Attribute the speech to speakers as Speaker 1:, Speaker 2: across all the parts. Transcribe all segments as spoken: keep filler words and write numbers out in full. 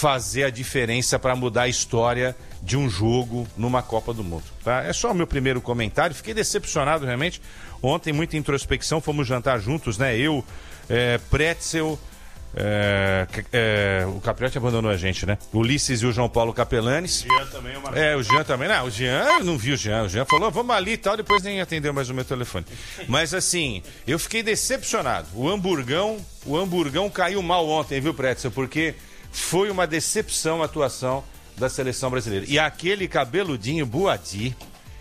Speaker 1: fazer a diferença para mudar a história de um jogo numa Copa do Mundo. Tá? É só o meu primeiro comentário. Fiquei decepcionado realmente. Ontem, muita introspecção, fomos jantar juntos, né? Eu, é, Pretzel, é, é, o Capriotti abandonou a gente, né? Ulisses e o João Paulo Capelanes.
Speaker 2: O Jean também, o Marcos.
Speaker 1: É, o Jean também. Não, o Jean, eu não vi o Jean. O Jean falou, vamos ali e tal, depois nem atendeu mais o meu telefone. Mas assim, eu fiquei decepcionado. O hamburgão, o hamburgão caiu mal ontem, viu, Pretzel? Porque foi uma decepção a atuação da seleção brasileira. E aquele cabeludinho Boadi,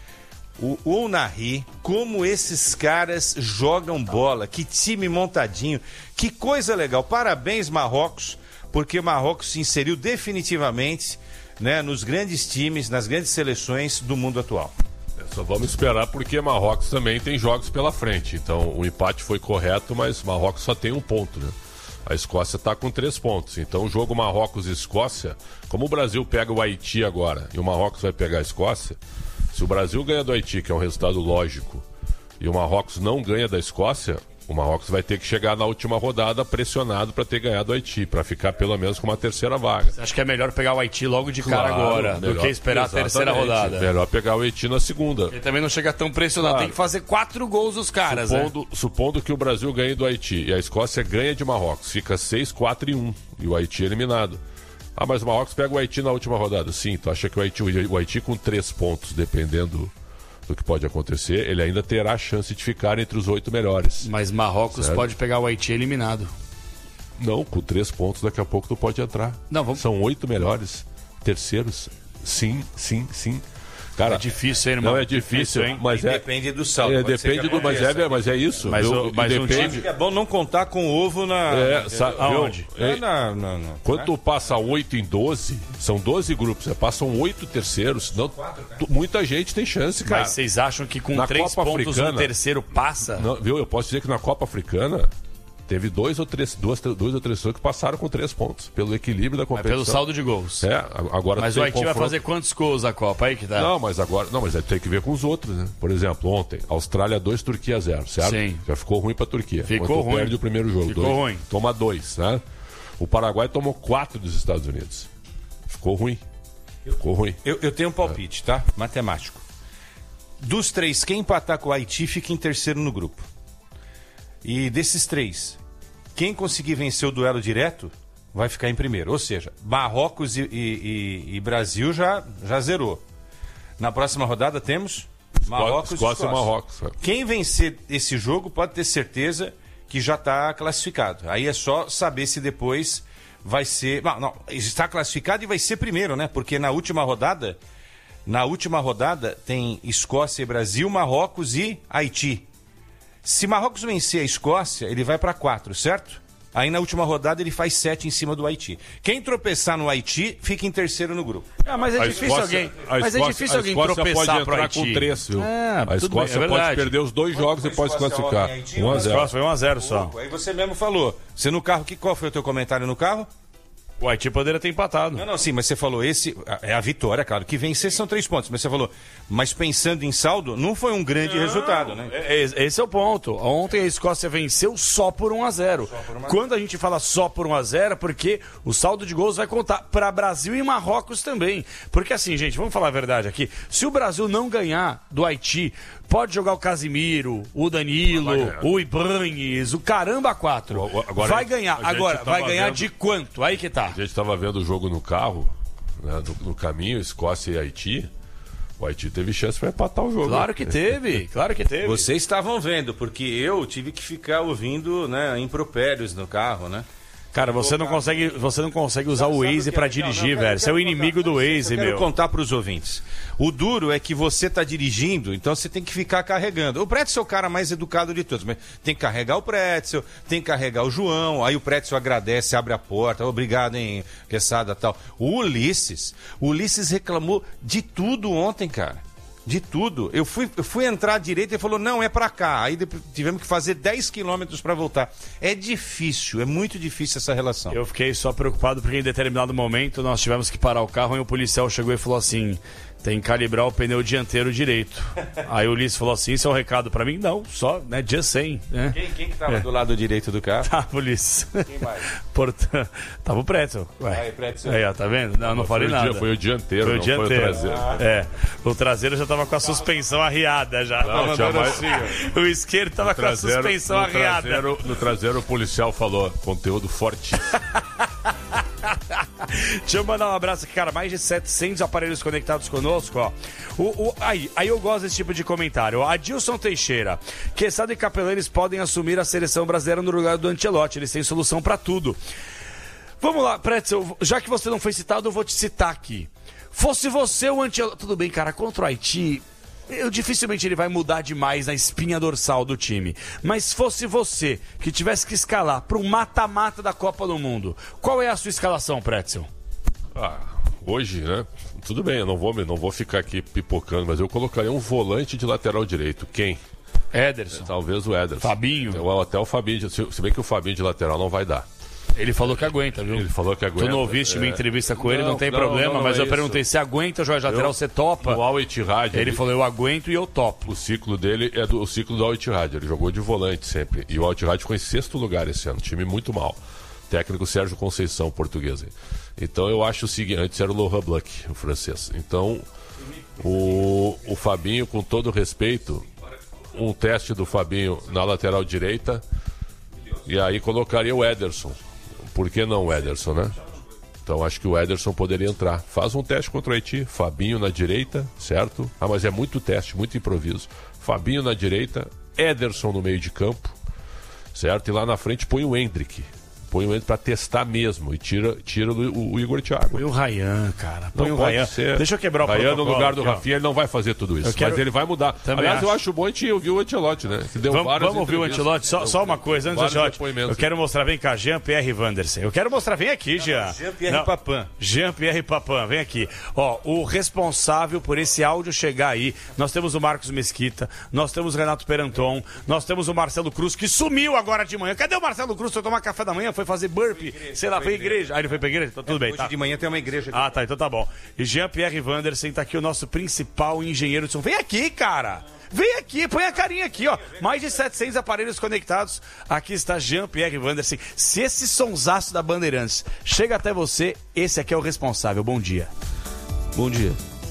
Speaker 1: o Ounahi, como esses caras jogam bola, que time montadinho, que coisa legal. Parabéns, Marrocos, porque Marrocos se inseriu definitivamente, né, nos grandes times, nas grandes seleções do mundo atual.
Speaker 3: É, só vamos esperar, porque Marrocos também tem jogos pela frente. Então o empate foi correto, mas Marrocos só tem um ponto, né? A Escócia está com três pontos. Então o jogo Marrocos e Escócia, como o Brasil pega o Haiti agora e o Marrocos vai pegar a Escócia, se o Brasil ganha do Haiti, que é um resultado lógico, e o Marrocos não ganha da Escócia, o Marrocos vai ter que chegar na última rodada pressionado para ter ganhado o Haiti, para ficar pelo menos com uma terceira vaga.
Speaker 2: Você acha que é melhor pegar o Haiti logo de cara
Speaker 3: Claro,
Speaker 2: agora,
Speaker 3: melhor,
Speaker 2: do que esperar a terceira rodada?
Speaker 3: Melhor pegar o Haiti na segunda.
Speaker 2: Ele também não chega tão pressionado,
Speaker 3: Claro.
Speaker 2: tem que fazer quatro gols os caras,
Speaker 3: supondo,
Speaker 2: né?
Speaker 3: supondo que o Brasil ganhe do Haiti e a Escócia ganha de Marrocos, fica seis, quatro e um, e o Haiti é eliminado. Ah, mas o Marrocos pega o Haiti na última rodada. Sim, tu acha que o Haiti, o Haiti com três pontos, dependendo do que pode acontecer, ele ainda terá a chance de ficar entre os oito melhores.
Speaker 2: Mas Marrocos
Speaker 3: Certo?
Speaker 2: pode pegar o Haiti eliminado.
Speaker 3: Não, com três pontos daqui a pouco tu pode entrar.
Speaker 2: Não, vamos...
Speaker 3: São oito melhores, terceiros. Sim, sim, sim. Cara,
Speaker 2: é difícil, hein, irmão?
Speaker 3: Não é difícil,
Speaker 2: hein?
Speaker 3: mas é,
Speaker 1: Depende do saldo.
Speaker 3: é,
Speaker 1: pode ser
Speaker 3: depende
Speaker 1: que
Speaker 3: do, mas
Speaker 1: aconteça.
Speaker 3: é, mas é isso.
Speaker 2: Mas
Speaker 3: Eu-
Speaker 2: o- mas um
Speaker 3: depende.
Speaker 2: time-
Speaker 1: É bom não contar com ovo na...
Speaker 3: É, sa-
Speaker 2: Aonde?
Speaker 3: viu? É,
Speaker 1: Não, não, não.
Speaker 3: Quando tu passa oito em doze, são doze grupos, né? Passam oito terceiros, não, tu- muita gente tem chance, cara.
Speaker 2: Mas vocês acham que com
Speaker 3: Na
Speaker 2: três
Speaker 3: Copa
Speaker 2: pontos
Speaker 3: Africana-
Speaker 2: um terceiro passa?
Speaker 3: Não, viu? Eu posso dizer que na Copa Africana teve dois ou três, duas, dois ou três pessoas que passaram com três pontos, pelo equilíbrio da
Speaker 2: É
Speaker 3: competição.
Speaker 2: pelo saldo de gols.
Speaker 3: É, agora
Speaker 2: Mas
Speaker 3: tem
Speaker 2: o Haiti vai
Speaker 3: confronto-
Speaker 2: fazer quantos gols a Copa? Aí que tá.
Speaker 3: Não, mas agora. Não, mas aí tem que ver com os outros, né? Por exemplo, ontem, Austrália dois, Turquia zero, certo?
Speaker 2: Sim.
Speaker 3: Já ficou ruim pra Turquia.
Speaker 2: Ficou
Speaker 3: Quando tu
Speaker 2: ruim.
Speaker 3: perde o primeiro jogo.
Speaker 2: Ficou
Speaker 3: dois,
Speaker 2: ruim.
Speaker 3: Toma dois, né? O Paraguai tomou quatro dos Estados Unidos. Ficou ruim. Ficou ruim.
Speaker 1: Eu, eu tenho um palpite, tá? Matemático. Dos três, quem empatar com o Haiti fica em terceiro no grupo. E desses três, quem conseguir vencer o duelo direto vai ficar em primeiro. Ou seja, Marrocos e, e- e- e Brasil já, já zerou. Na próxima rodada temos Marrocos
Speaker 3: Escócia
Speaker 1: e
Speaker 3: e Marrocos. é.
Speaker 1: Quem vencer esse jogo pode ter certeza que já está classificado. Aí é só saber se depois vai ser... Não, não, está classificado e vai ser primeiro, né? Porque na última rodada, na última rodada tem Escócia e Brasil, Marrocos e Haiti. Se Marrocos vencer a Escócia, ele vai para quatro, certo? Aí na última rodada ele faz sete em cima do Haiti. Quem tropeçar no Haiti fica em terceiro no grupo.
Speaker 2: Ah, mas é
Speaker 3: A
Speaker 2: difícil
Speaker 3: Escócia-
Speaker 2: alguém.
Speaker 3: a
Speaker 2: Mas é
Speaker 3: Escócia-
Speaker 2: difícil
Speaker 3: a
Speaker 2: alguém
Speaker 3: Escócia pode
Speaker 2: tropeçar pro
Speaker 3: entrar
Speaker 2: Haiti.
Speaker 3: com três, viu?
Speaker 2: É,
Speaker 3: A
Speaker 2: tudo bem,
Speaker 3: Escócia
Speaker 2: é
Speaker 3: pode
Speaker 2: verdade.
Speaker 3: perder os dois jogos e pode se classificar. um a zero.
Speaker 2: Foi um a zero só.
Speaker 1: Aí você mesmo falou. Você no carro, que, qual foi o teu comentário no carro?
Speaker 2: O Haiti poderia ter empatado.
Speaker 1: Não, não, sim, mas você falou esse é a vitória, claro, que vencer são três pontos, mas você falou, mas pensando em saldo, não foi um grande resultado, né?
Speaker 2: É- é- Esse é o ponto. Ontem a Escócia venceu só por um a zero. Quando a gente fala só por um a zero, é porque o saldo de gols vai contar para Brasil e Marrocos também. Porque assim, gente, vamos falar a verdade aqui. Se o Brasil não ganhar do Haiti, pode jogar o Casimiro, o Danilo,
Speaker 3: Vai ganhar.
Speaker 2: o Ibanes, o caramba quatro.
Speaker 3: O- o- agora
Speaker 2: vai
Speaker 3: a
Speaker 2: ganhar.
Speaker 3: gente
Speaker 2: Agora,
Speaker 3: tava
Speaker 2: vai ganhar
Speaker 3: vendo-
Speaker 2: de quanto? Aí que tá.
Speaker 3: A gente estava vendo o jogo no carro, né, no, no caminho, Escócia e Haiti. O Haiti teve chance para empatar o jogo.
Speaker 2: Claro que teve, claro que teve.
Speaker 1: Vocês estavam vendo, porque eu tive que ficar ouvindo, né, impropérios no carro, né?
Speaker 2: Cara, você não consegue, você não consegue usar o Waze pra dirigir, velho. Você é o inimigo do Waze,
Speaker 1: Eu quero
Speaker 2: meu.
Speaker 1: contar para os ouvintes. O duro é que você tá dirigindo, então você tem que ficar carregando. O Pretzel é o cara mais educado de todos, mas tem que carregar o Pretzel, tem que carregar o João, aí o Pretzel agradece, abre a porta, obrigado, hein, Quesada, tal. O Ulisses, o Ulisses reclamou de tudo ontem, cara. De tudo. Eu fui, eu fui entrar à direita e ele falou, não, é pra cá. Aí depois tivemos que fazer dez quilômetros para voltar. É difícil, é muito difícil essa relação.
Speaker 2: Eu fiquei só preocupado porque em determinado momento nós tivemos que parar o carro e o policial chegou e falou assim: Tem que calibrar o pneu dianteiro direito. Aí o Ulisses falou assim, isso é um recado pra mim? Não, só, né, just saying. Né?
Speaker 1: Quem, quem que tava é. do lado direito do carro?
Speaker 2: Tava, Ulisses.
Speaker 1: Quem mais?
Speaker 2: Porta... Tava o Pretzel. Ué.
Speaker 1: Aí, Pretzel.
Speaker 2: Aí, ó, tá vendo? Não, não falei
Speaker 3: foi
Speaker 2: nada.
Speaker 3: O dia, foi o dianteiro,
Speaker 2: foi o
Speaker 3: não
Speaker 2: dianteiro.
Speaker 3: foi o traseiro.
Speaker 2: Ah. É, o traseiro já tava com a suspensão arriada já.
Speaker 3: Não, tinha mais...
Speaker 2: assim, o esquerdo tava traseiro, com a suspensão
Speaker 3: no
Speaker 2: arriada.
Speaker 3: Traseiro, no traseiro o policial falou, conteúdo fortíssimo.
Speaker 2: Deixa eu mandar um abraço aqui, cara. Mais de setecentos aparelhos conectados conosco, ó. O, o, aí, aí eu gosto desse tipo de comentário. Adilson Teixeira. Quesada e Capelães podem assumir a seleção brasileira no lugar do Ancelotti. Eles têm solução pra tudo. Vamos lá, Pretzel. Já que você não foi citado, eu vou te citar aqui. Fosse você o Ancelotti... Tudo bem, cara. Contra o Haiti... Eu, dificilmente ele vai mudar demais na espinha dorsal do time. Mas se fosse você que tivesse que escalar para um mata-mata da Copa do Mundo, qual é a sua escalação, Pretzel?
Speaker 3: Ah, hoje, né? Tudo bem, eu não vou, não vou ficar aqui pipocando, mas eu colocaria um volante de lateral direito. Quem?
Speaker 2: Ederson.
Speaker 3: Talvez o Ederson.
Speaker 2: Fabinho.
Speaker 3: Ou até o Fabinho. Se, se bem que o Fabinho de lateral não vai dar.
Speaker 2: Ele falou que aguenta, viu?
Speaker 3: Ele falou que aguenta.
Speaker 2: Tu não ouviste é... minha entrevista com ele, não, não tem
Speaker 3: não,
Speaker 2: problema,
Speaker 3: não, não
Speaker 2: mas
Speaker 3: é
Speaker 2: eu perguntei
Speaker 3: isso.
Speaker 2: se aguenta jogar de lateral, eu, você topa?
Speaker 3: O Al Ittihad...
Speaker 2: Ele, ele falou, eu aguento e eu topo.
Speaker 3: O ciclo dele é do, o ciclo do Al Ittihad, ele jogou de volante sempre. E o Al Ittihad ficou em sexto lugar esse ano, time muito mal. Técnico Sérgio Conceição, português. Então eu acho o seguinte, antes era o Laurent Blanc, o francês. Então, o, o Fabinho, com todo respeito, um teste do Fabinho na lateral direita, e aí colocaria o Ederson. Por que não o Ederson, né? Então acho que o Ederson poderia entrar. Faz um teste contra o Haiti, Fabinho na direita, certo? Ah, mas é muito teste, muito improviso. Fabinho na direita, Ederson no meio de campo, certo? E lá na frente põe o Hendrick. Põe o Hendrick pra testar mesmo e tira, tira o, o Igor Thiago.
Speaker 2: Põe o Ryan, cara. Põe
Speaker 3: não
Speaker 2: o Ryan.
Speaker 3: Ser.
Speaker 2: Deixa eu quebrar o
Speaker 3: Ryan
Speaker 2: protocolo.
Speaker 3: no lugar do
Speaker 2: aqui,
Speaker 3: Rafinha, ele não vai fazer tudo isso.
Speaker 2: Quero...
Speaker 3: Mas ele vai mudar.
Speaker 2: Também
Speaker 3: Aliás,
Speaker 2: acho.
Speaker 3: eu acho bom a gente ouvir o Ancelotti, né? Que deu
Speaker 2: vamos
Speaker 3: várias
Speaker 2: vamos ouvir o Ancelotti. Só, só uma coisa, antes do Ancelotti. Eu quero mostrar, vem cá, Jean-Pierre Wandersen. Eu quero mostrar, vem aqui, Jean.
Speaker 1: Jean-Pierre Papin.
Speaker 2: Jean-Pierre Papin, vem aqui. Ó, o responsável por esse áudio chegar aí, nós temos o Marcos Mesquita, nós temos o Renato Peranton, nós temos o Marcelo Cruz, que sumiu agora de manhã. Cadê o Marcelo Cruz? Foi tomar café da manhã, foi fazer burpee, sei lá, foi igreja. Ah, ele foi pra igreja? Então, tudo
Speaker 1: é,
Speaker 2: bem,
Speaker 1: hoje
Speaker 2: tá.
Speaker 1: de manhã tem uma igreja aqui.
Speaker 2: Ah, tá, então tá bom. E Jean-Pierre Wandersen tá aqui, o nosso principal engenheiro de som. Vem aqui, cara! Vem aqui, põe a carinha aqui, ó. Mais de setecentos aparelhos conectados. Aqui está Jean-Pierre Wandersen. Se esse sonsaço da Bandeirantes chega até você, esse aqui é o responsável. Bom dia.
Speaker 4: Bom dia.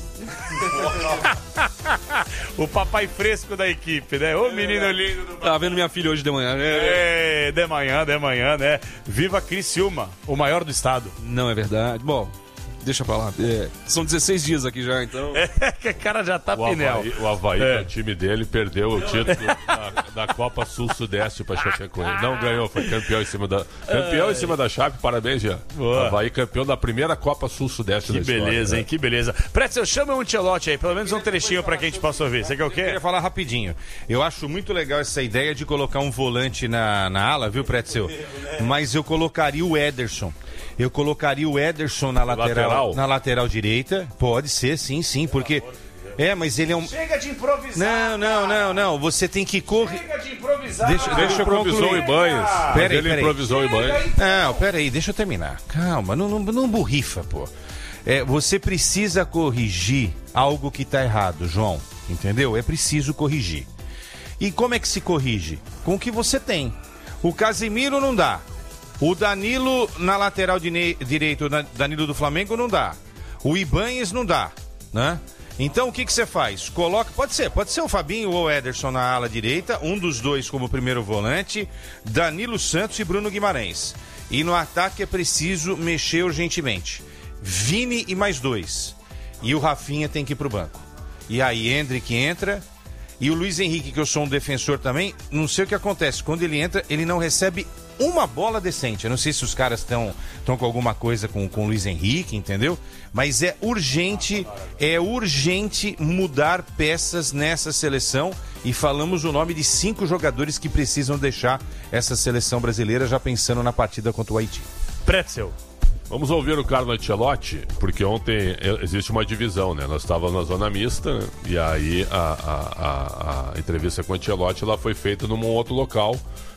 Speaker 2: O papai fresco da equipe, né? Ô menino lindo do...
Speaker 4: Tava vendo minha filha hoje de manhã, né?
Speaker 2: É, de manhã, de manhã, né? Viva Criciúma, o maior do estado.
Speaker 4: Não é verdade. Bom, deixa pra lá. É, são dezesseis dias aqui já, então...
Speaker 2: É, que o cara já tá
Speaker 3: o
Speaker 2: pinel.
Speaker 3: Havaí, o Havaí,
Speaker 2: É.
Speaker 3: o time dele, perdeu o título da, da Copa Sul-Sudeste pra Chapecoense. Não ganhou, foi campeão em cima da... Campeão em cima da Chape, parabéns, Jean.
Speaker 2: Boa.
Speaker 3: Havaí campeão da primeira Copa Sul-Sudeste
Speaker 2: Que
Speaker 3: da história.
Speaker 2: beleza,
Speaker 3: né?
Speaker 2: hein? Que beleza. Pretzel, chama o Ancelotti aí, pelo menos um trechinho pra que a gente possa ouvir. Você quer o
Speaker 1: Eu
Speaker 2: quê?
Speaker 1: queria falar rapidinho. Eu acho muito legal essa ideia de colocar um volante na, na ala, viu, Pretzel? Mas eu colocaria o Ederson. Eu colocaria o Ederson na lateral,
Speaker 3: lateral?
Speaker 1: na lateral direita. Pode ser, sim, sim, porque... É, mas ele é um...
Speaker 2: Chega de improvisar.
Speaker 1: Não, não, não, não. Você tem que correr...
Speaker 2: Chega de improvisar.
Speaker 1: Deixa-
Speaker 3: Ele
Speaker 1: deixa eu
Speaker 3: improvisou o
Speaker 1: concluir.
Speaker 3: Ibanez.
Speaker 1: Pera aí,
Speaker 3: ele
Speaker 1: pera aí.
Speaker 3: improvisou o Ibanez.
Speaker 1: Não, pera aí, deixa eu terminar. Calma, não, não, não burrifa, pô. É, você precisa corrigir algo que tá errado, João. Entendeu? É preciso corrigir. E como é que se corrige? Com o que você tem. O Casemiro não dá. O Danilo na lateral dine- direito, na- Danilo do Flamengo não dá. O Ibanez não dá, né? Então o que que você faz? Coloca, pode ser, pode ser o Fabinho ou o Ederson na ala direita, um dos dois como primeiro volante, Danilo Santos e Bruno Guimarães. E no ataque é preciso mexer urgentemente. Vini e mais dois. E o Rafinha tem que ir pro banco. E aí Hendrick entra. E o Luiz Henrique, que eu sou um defensor também, não sei o que acontece. Quando ele entra, ele não recebe uma bola decente. Eu não sei se os caras estão com alguma coisa com, com o Luiz Henrique, entendeu? Mas é urgente, é urgente mudar peças nessa seleção. E falamos o nome de cinco jogadores que precisam deixar essa seleção brasileira, já pensando na partida contra o Haiti.
Speaker 2: Pretzel.
Speaker 3: Vamos ouvir o Carlo Ancelotti, porque ontem existe uma divisão, né? Nós estávamos na zona mista, né? E aí a, a, a, a entrevista com o Ancelotti ela foi feita num outro local,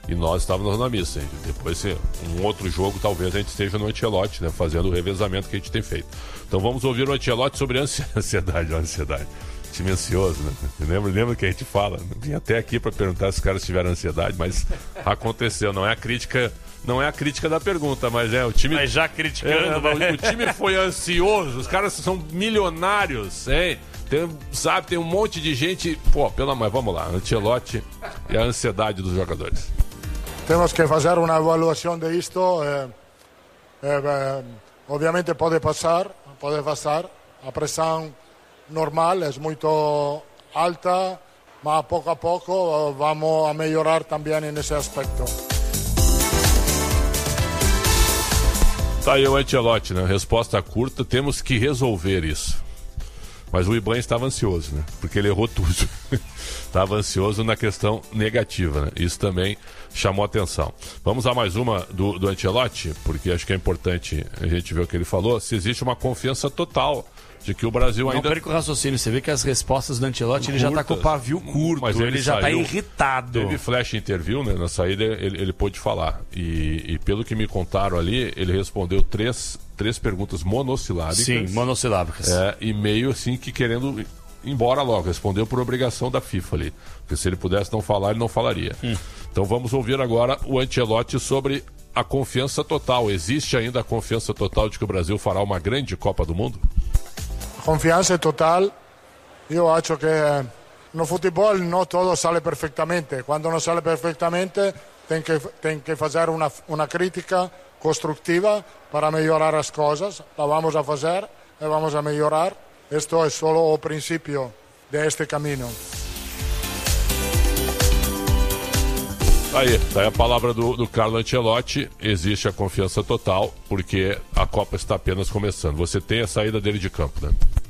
Speaker 3: E nós estávamos na missa. Depois, um outro jogo, talvez a gente esteja no Ancelotti, né? Fazendo o revezamento que a gente tem feito. Então vamos ouvir o Ancelotti sobre ansiedade. Ansiedade. Time ansioso, né? Lembra, lembra que a gente fala? Vim até aqui para perguntar se os caras tiveram ansiedade, mas aconteceu. Não é a crítica, não é a crítica da pergunta, mas é o time.
Speaker 2: Mas já criticando,
Speaker 3: é,
Speaker 2: né?
Speaker 3: O time foi ansioso. Os caras são milionários, hein? Tem, sabe, tem um monte de gente. Pô, pelo amor, vamos lá. Ancelotti e a ansiedade dos jogadores.
Speaker 5: Temos que fazer uma avaliação de isto. Eh, eh, obviamente pode passar, pode passar. A pressão normal é muito alta, mas pouco a pouco vamos a melhorar também nesse aspecto.
Speaker 3: Tá aí o Ancelotti, né? Resposta curta, temos que resolver isso. Mas o Iban estava ansioso, né? Porque ele errou tudo. Estava ansioso na questão negativa, né? Isso também chamou atenção. Vamos a mais uma do, do Ancelotti, porque acho que é importante a gente ver o que ele falou. Se existe uma confiança total de que o Brasil ainda...
Speaker 2: Não perca o raciocínio, você vê que as respostas do Ancelotti, ele já está com o pavio curto,
Speaker 3: mas ele,
Speaker 2: ele já está irritado.
Speaker 3: Teve flash interview, né? Na saída ele, ele pôde falar. E, e pelo que me contaram ali, ele respondeu três, três perguntas monossilábicas.
Speaker 2: Sim, monossilábicas.
Speaker 3: É, e meio assim que querendo ir embora logo. Respondeu por obrigação da FIFA ali. Porque se ele pudesse não falar, ele não falaria. Hum. Então vamos ouvir agora o Ancelotti sobre a confiança total. Existe ainda a confiança total de que o Brasil fará uma grande Copa do Mundo?
Speaker 5: Confiança total. Eu acho que no futebol não tudo sai perfeitamente. Quando não sai perfeitamente, tem que, tem que fazer uma, uma crítica construtiva para melhorar as coisas. La vamos a fazer e vamos a melhorar. Isto é só o princípio deste caminho.
Speaker 3: Aí, tá aí a palavra do, do Carlo Ancelotti. Existe a confiança total, porque a Copa está apenas começando. Você tem a saída dele de campo, né?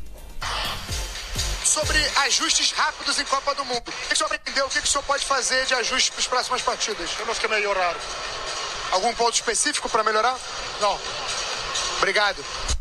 Speaker 6: Sobre ajustes rápidos em Copa do Mundo. O que o senhor aprendeu? O que o senhor pode fazer de ajuste para as próximas partidas?
Speaker 5: Temos que melhorar.
Speaker 6: Algum ponto específico para melhorar?
Speaker 5: Não.
Speaker 6: Obrigado.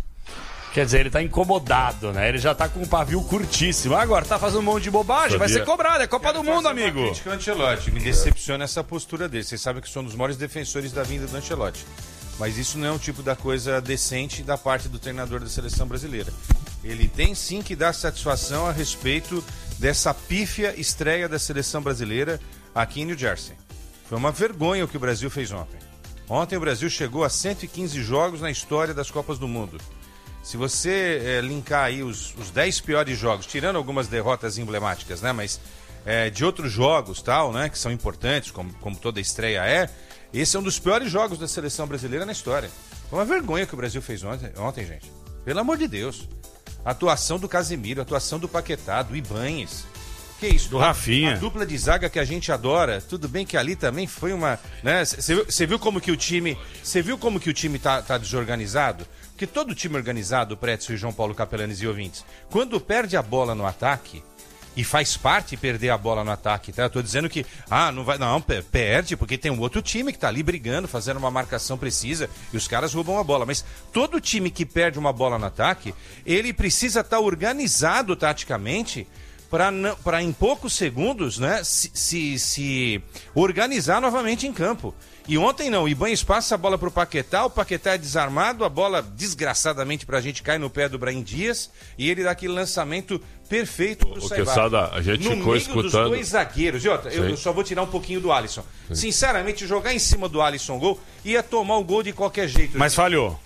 Speaker 2: Quer dizer, ele tá incomodado, né? Ele já tá com um pavio curtíssimo. Agora tá fazendo um monte de bobagem, vai ser cobrado, é Copa do Mundo, amigo.
Speaker 1: Uma crítica ao Ancelotti, me decepciona essa postura dele. Vocês sabem que sou um dos maiores defensores da vinda do Ancelotti. Mas isso não é um tipo da coisa decente da parte do treinador da seleção brasileira. Ele tem sim que dar satisfação a respeito dessa pífia estreia da seleção brasileira aqui em New Jersey. Foi uma vergonha o que o Brasil fez ontem. Ontem o Brasil chegou a cento e quinze jogos na história das Copas do Mundo. Se você é, linkar aí os, os dez piores jogos, tirando algumas derrotas emblemáticas, né? Mas é, de outros jogos, tal, né? Que são importantes, como, como toda estreia é, esse é um dos piores jogos da seleção brasileira na história. Foi uma vergonha que o Brasil fez ontem, ontem, gente. Pelo amor de Deus. A atuação do Casemiro, a atuação do Paquetá, do Ibanez. Que isso?
Speaker 2: Do Rafinha.
Speaker 1: A dupla de zaga que a gente adora. Tudo bem que ali também foi uma, né? Você viu, viu como que o time, você viu como que o time tá, tá desorganizado? Porque todo time organizado, Prédio e João Paulo Capelanes e ouvintes, quando perde a bola no ataque, e faz parte perder a bola no ataque, tá? Eu tô dizendo que, ah, não vai, não, perde porque tem um outro time que tá ali brigando, fazendo uma marcação precisa e os caras roubam a bola. Mas todo time que perde uma bola no ataque, ele precisa estar tá organizado taticamente para em poucos segundos, né, se, se, se organizar novamente em campo. E ontem não, o Ibanez passa a bola pro Paquetá, o Paquetá é desarmado, a bola desgraçadamente pra gente cai no pé do Brahim Dias e ele dá aquele lançamento perfeito pro
Speaker 3: Saibar. A gente
Speaker 1: no
Speaker 3: ficou
Speaker 1: meio
Speaker 3: escutando
Speaker 1: dos dois zagueiros. E outra, eu, eu só vou tirar um pouquinho do Alisson. Sim. Sinceramente, jogar em cima do Alisson gol, ia tomar o gol de qualquer jeito.
Speaker 2: Mas gente. falhou.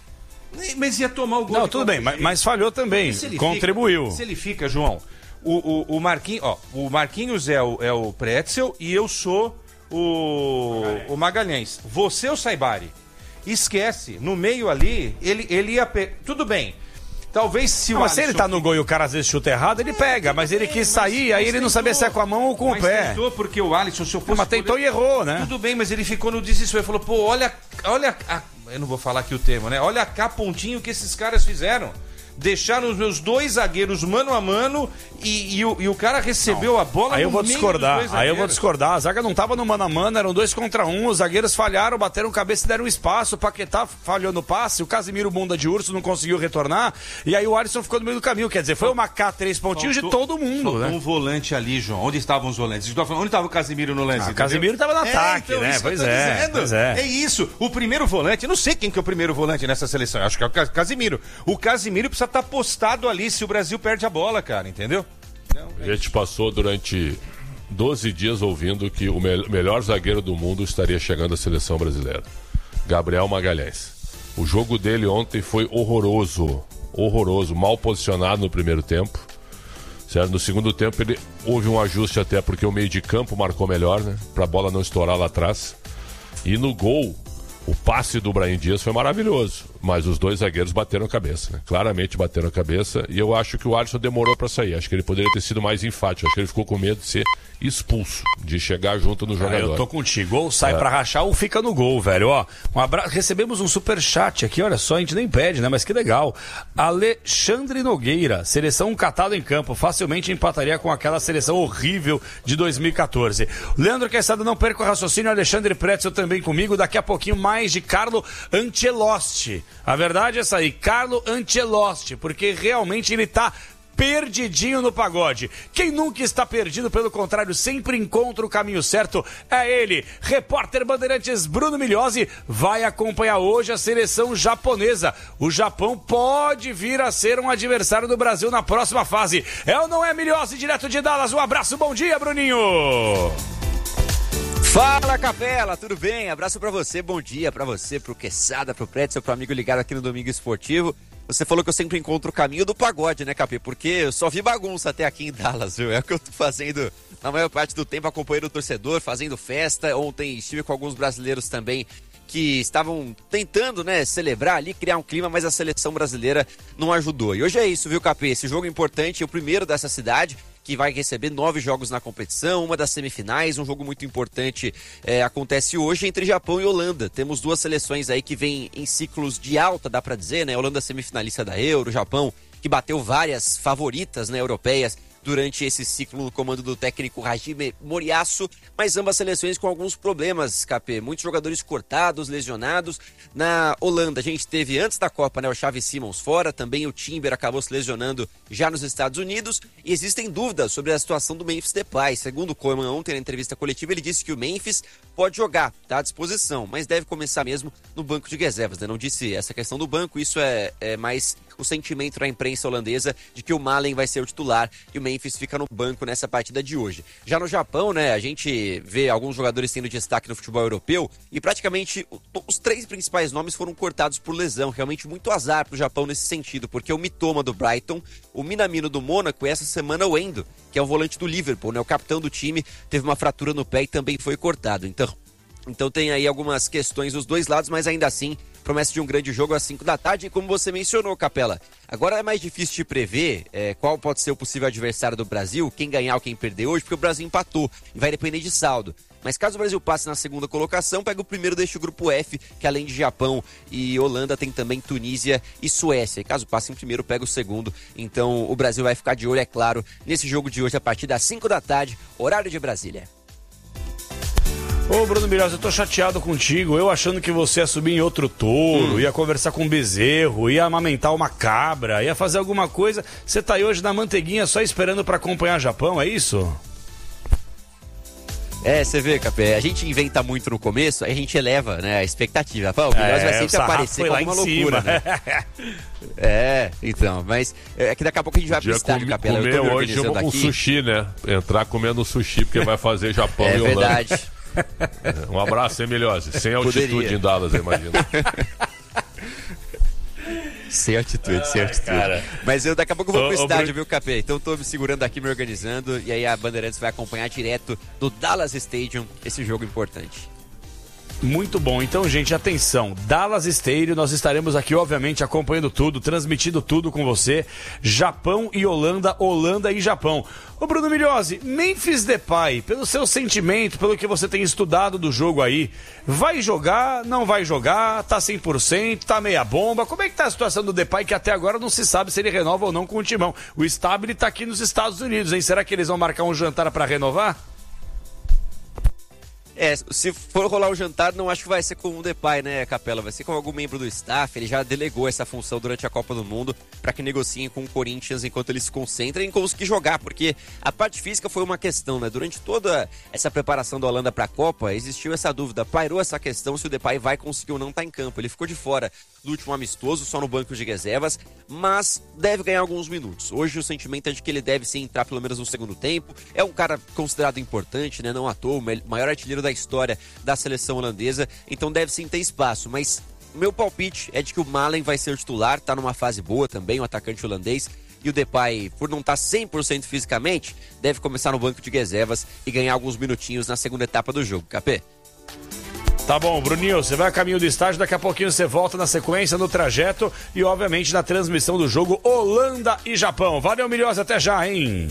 Speaker 1: Mas ia tomar o gol
Speaker 2: Não,
Speaker 1: de
Speaker 2: tudo bem, mas, mas falhou também. Se Contribuiu.
Speaker 1: Fica, se ele fica, João, o, o, o, Marquinhos, ó, o Marquinhos é o, é o Pretzel e eu sou o Magalhães. o Magalhães. Você é o Saibari. Esquece, no meio ali, ele, ele ia... Pe... Tudo bem. Talvez se
Speaker 2: não,
Speaker 1: o
Speaker 2: mas se ele tá no gol e o cara às vezes chuta errado, ele pega, mas ele quis sair, aí ele não sabia se é com a mão ou com o pé.
Speaker 1: Tentou porque o Alisson, se eu fosse...
Speaker 2: Não, mas tentou poder... e errou, né?
Speaker 1: Tudo bem, mas ele ficou no desespero, falou, pô, olha, olha, a... eu não vou falar aqui o termo, né? Olha a cá pontinho que esses caras fizeram. deixaram os meus dois zagueiros mano a mano e, e, o, e o cara recebeu não. a bola
Speaker 2: Aí eu
Speaker 1: no
Speaker 2: vou
Speaker 1: meio
Speaker 2: discordar,
Speaker 1: dos dois
Speaker 2: aí eu vou
Speaker 1: zagueiros.
Speaker 2: discordar. A zaga não tava no mano a mano, eram dois contra um, os zagueiros falharam, bateram cabeça e deram espaço, o Paquetá falhou no passe, o Casimiro bunda de urso não conseguiu retornar, e aí o Alisson ficou no meio do caminho, quer dizer, foi uma K, três pontinhos faltou, de todo mundo,
Speaker 1: faltou
Speaker 2: né?
Speaker 1: um volante ali, João. Onde estavam os volantes? Onde estava o Casimiro no lance?
Speaker 2: Ah, o Casimiro estava no ataque, é, então, né? Pois é, pois é.
Speaker 1: É isso. O primeiro volante, eu não sei quem que é o primeiro volante nessa seleção. Eu acho que é o Casimiro. O Casimiro precisa estar postado ali se o Brasil perde a bola, cara, entendeu? Não, é
Speaker 3: a gente passou durante doze dias ouvindo que o me- melhor zagueiro do mundo estaria chegando à seleção brasileira. Gabriel Magalhães. O jogo dele ontem foi horroroso. Horroroso. Mal posicionado no primeiro tempo. Certo? No segundo tempo ele houve um ajuste até porque o meio de campo marcou melhor, né? Pra bola não estourar lá atrás. E no gol, o passe do Brahim Dias foi maravilhoso. Mas os dois zagueiros bateram a cabeça, né? Claramente bateram a cabeça. E eu acho que o Alisson demorou pra sair. Acho que ele poderia ter sido mais enfático. Acho que ele ficou com medo de ser expulso, de chegar junto no jogador.
Speaker 2: Ah, eu tô contigo. Ou sai
Speaker 3: é.
Speaker 2: pra rachar ou fica no gol, velho. Ó, um abra... Recebemos um superchat aqui, olha só, a gente nem pede, né? Mas que legal. Alexandre Nogueira, seleção catada em campo, facilmente empataria com aquela seleção horrível de dois mil e catorze. Leandro Quesada, não perca o raciocínio. Alexandre Pretzel também comigo. Daqui a pouquinho mais de Carlo Ancelotti. A verdade é essa aí, Carlo Ancelotti, porque realmente ele tá perdidinho no pagode. Quem nunca está perdido, pelo contrário, sempre encontra o caminho certo, é ele, repórter Bandeirantes Bruno Migliosi, vai acompanhar hoje a seleção japonesa. O Japão pode vir a ser um adversário do Brasil na próxima fase. É ou não é, Migliosi, direto de Dallas? Um abraço, bom dia, Bruninho!
Speaker 7: Fala, Capela, tudo bem? Abraço pra você, bom dia pra você, pro Quesada, pro Pretzel, pro amigo ligado aqui no Domingo Esportivo. Você falou que eu sempre encontro o caminho do pagode, né, Capê? Porque eu só vi bagunça até aqui em Dallas, viu? É o que eu tô fazendo na maior parte do tempo, acompanhando o torcedor, fazendo festa. Ontem estive com alguns brasileiros também que estavam tentando, né, celebrar ali, criar um clima, mas a seleção brasileira não ajudou. E hoje é isso, viu, Capê? Esse jogo importante, é o primeiro dessa cidade, que vai receber nove jogos na competição, uma das semifinais, um jogo muito importante é, acontece hoje entre Japão e Holanda. Temos duas seleções aí que vêm em ciclos de alta, dá pra dizer, né? Holanda semifinalista da Euro, Japão que bateu várias favoritas, né, europeias durante esse ciclo no comando do técnico Hajime Moriyasu, mas ambas seleções com alguns problemas, Capê. Muitos jogadores cortados, lesionados. Na Holanda, a gente teve antes da Copa, né, o Xavi Simons fora, também o Timber acabou se lesionando já nos Estados Unidos, e existem dúvidas sobre a situação do Memphis Depay. Segundo o Koeman ontem na entrevista coletiva, ele disse que o Memphis pode jogar, está à disposição, mas deve começar mesmo no banco de reservas, né? Não disse essa questão do banco, isso é, é mais o sentimento da imprensa holandesa de que o Malen vai ser o titular e o Memphis fica no banco nessa partida de hoje. Já no Japão, né, a gente vê alguns jogadores tendo destaque no futebol europeu e praticamente os três principais nomes foram cortados por lesão. Realmente muito azar pro Japão nesse sentido, porque o Mitoma do Brighton, o Minamino do Mônaco e essa semana o Endo, que é o volante do Liverpool, né, o capitão do time, teve uma fratura no pé e também foi cortado. Então, então tem aí algumas questões dos dois lados, mas ainda assim promessa de um grande jogo às cinco da tarde, e como você mencionou, Capela, agora é mais difícil de prever é, qual pode ser o possível adversário do Brasil, quem ganhar ou quem perder hoje, porque o Brasil empatou e vai depender de saldo. Mas caso o Brasil passe na segunda colocação, pega o primeiro deste grupo F, que além de Japão e Holanda, tem também Tunísia e Suécia. E caso passe em primeiro, pega o segundo. Então o Brasil vai ficar de olho, é claro, nesse jogo de hoje a partir das cinco da tarde, horário de Brasília.
Speaker 2: Ô Bruno Migliosi, eu tô chateado contigo, eu achando que você ia subir em outro touro, hum. ia conversar com um bezerro, ia amamentar uma cabra, ia fazer alguma coisa. Você tá aí hoje na manteiguinha só esperando pra acompanhar Japão, é isso?
Speaker 7: É, você vê, Capé, a gente inventa muito no começo, aí a gente eleva, né, a expectativa. Pô, o Migliosi
Speaker 2: é,
Speaker 7: vai sempre aparecer com alguma loucura, né? É, então, mas é que daqui a pouco a gente vai pro estádio, Capela.
Speaker 3: Comer
Speaker 7: eu tô me
Speaker 3: hoje um, um
Speaker 7: aqui.
Speaker 3: sushi, né? Entrar comendo sushi, porque vai fazer Japão
Speaker 7: é
Speaker 3: e Holanda.
Speaker 7: É verdade.
Speaker 3: Um abraço, hein, Migliosi? Sem altitude Poderia. Em Dallas, imagina.
Speaker 7: Sem altitude, sem altitude. Cara. Mas eu daqui a pouco eu vou pro ô, estádio, ô, viu, Capê? Então tô me segurando aqui, me organizando. E aí a Bandeirantes vai acompanhar direto do Dallas Stadium esse jogo importante.
Speaker 2: Muito bom. Então, gente, atenção. Dallas Estéreo, nós estaremos aqui, obviamente, acompanhando tudo, transmitindo tudo com você. Japão e Holanda, Holanda e Japão. Ô, Bruno Migliozzi, Memphis Depay, pelo seu sentimento, pelo que você tem estudado do jogo aí, vai jogar, não vai jogar, tá cem por cento, tá meia bomba? Como é que tá a situação do Depay, que até agora não se sabe se ele renova ou não com o Timão? O Stabile tá aqui nos Estados Unidos, hein? Será que eles vão marcar um jantar para renovar?
Speaker 7: É, se for rolar o jantar, não acho que vai ser com o Depay, né, Capela? Vai ser com algum membro do staff. Ele já delegou essa função durante a Copa do Mundo para que negociem com o Corinthians enquanto ele se concentra em conseguir jogar, porque a parte física foi uma questão, né? Durante toda essa preparação da Holanda para a Copa, existiu essa dúvida, pairou essa questão se o Depay vai conseguir ou não estar em campo. Ele ficou de fora do último amistoso, só no banco de reservas, mas deve ganhar alguns minutos. Hoje o sentimento é de que ele deve sim entrar pelo menos no segundo tempo. É um cara considerado importante, né? Não à toa, o maior artilheiro da história da seleção holandesa, então deve sim ter espaço, mas meu palpite é de que o Malen vai ser o titular, tá numa fase boa também, o atacante holandês, e o Depay, por não estar cem por cento fisicamente, deve começar no banco de reservas e ganhar alguns minutinhos na segunda etapa do jogo. Capê?
Speaker 2: Tá bom, Bruninho, você vai a caminho do estádio, daqui a pouquinho você volta na sequência, no trajeto e obviamente na transmissão do jogo Holanda e Japão. Valeu, Migliozzi, até já, hein?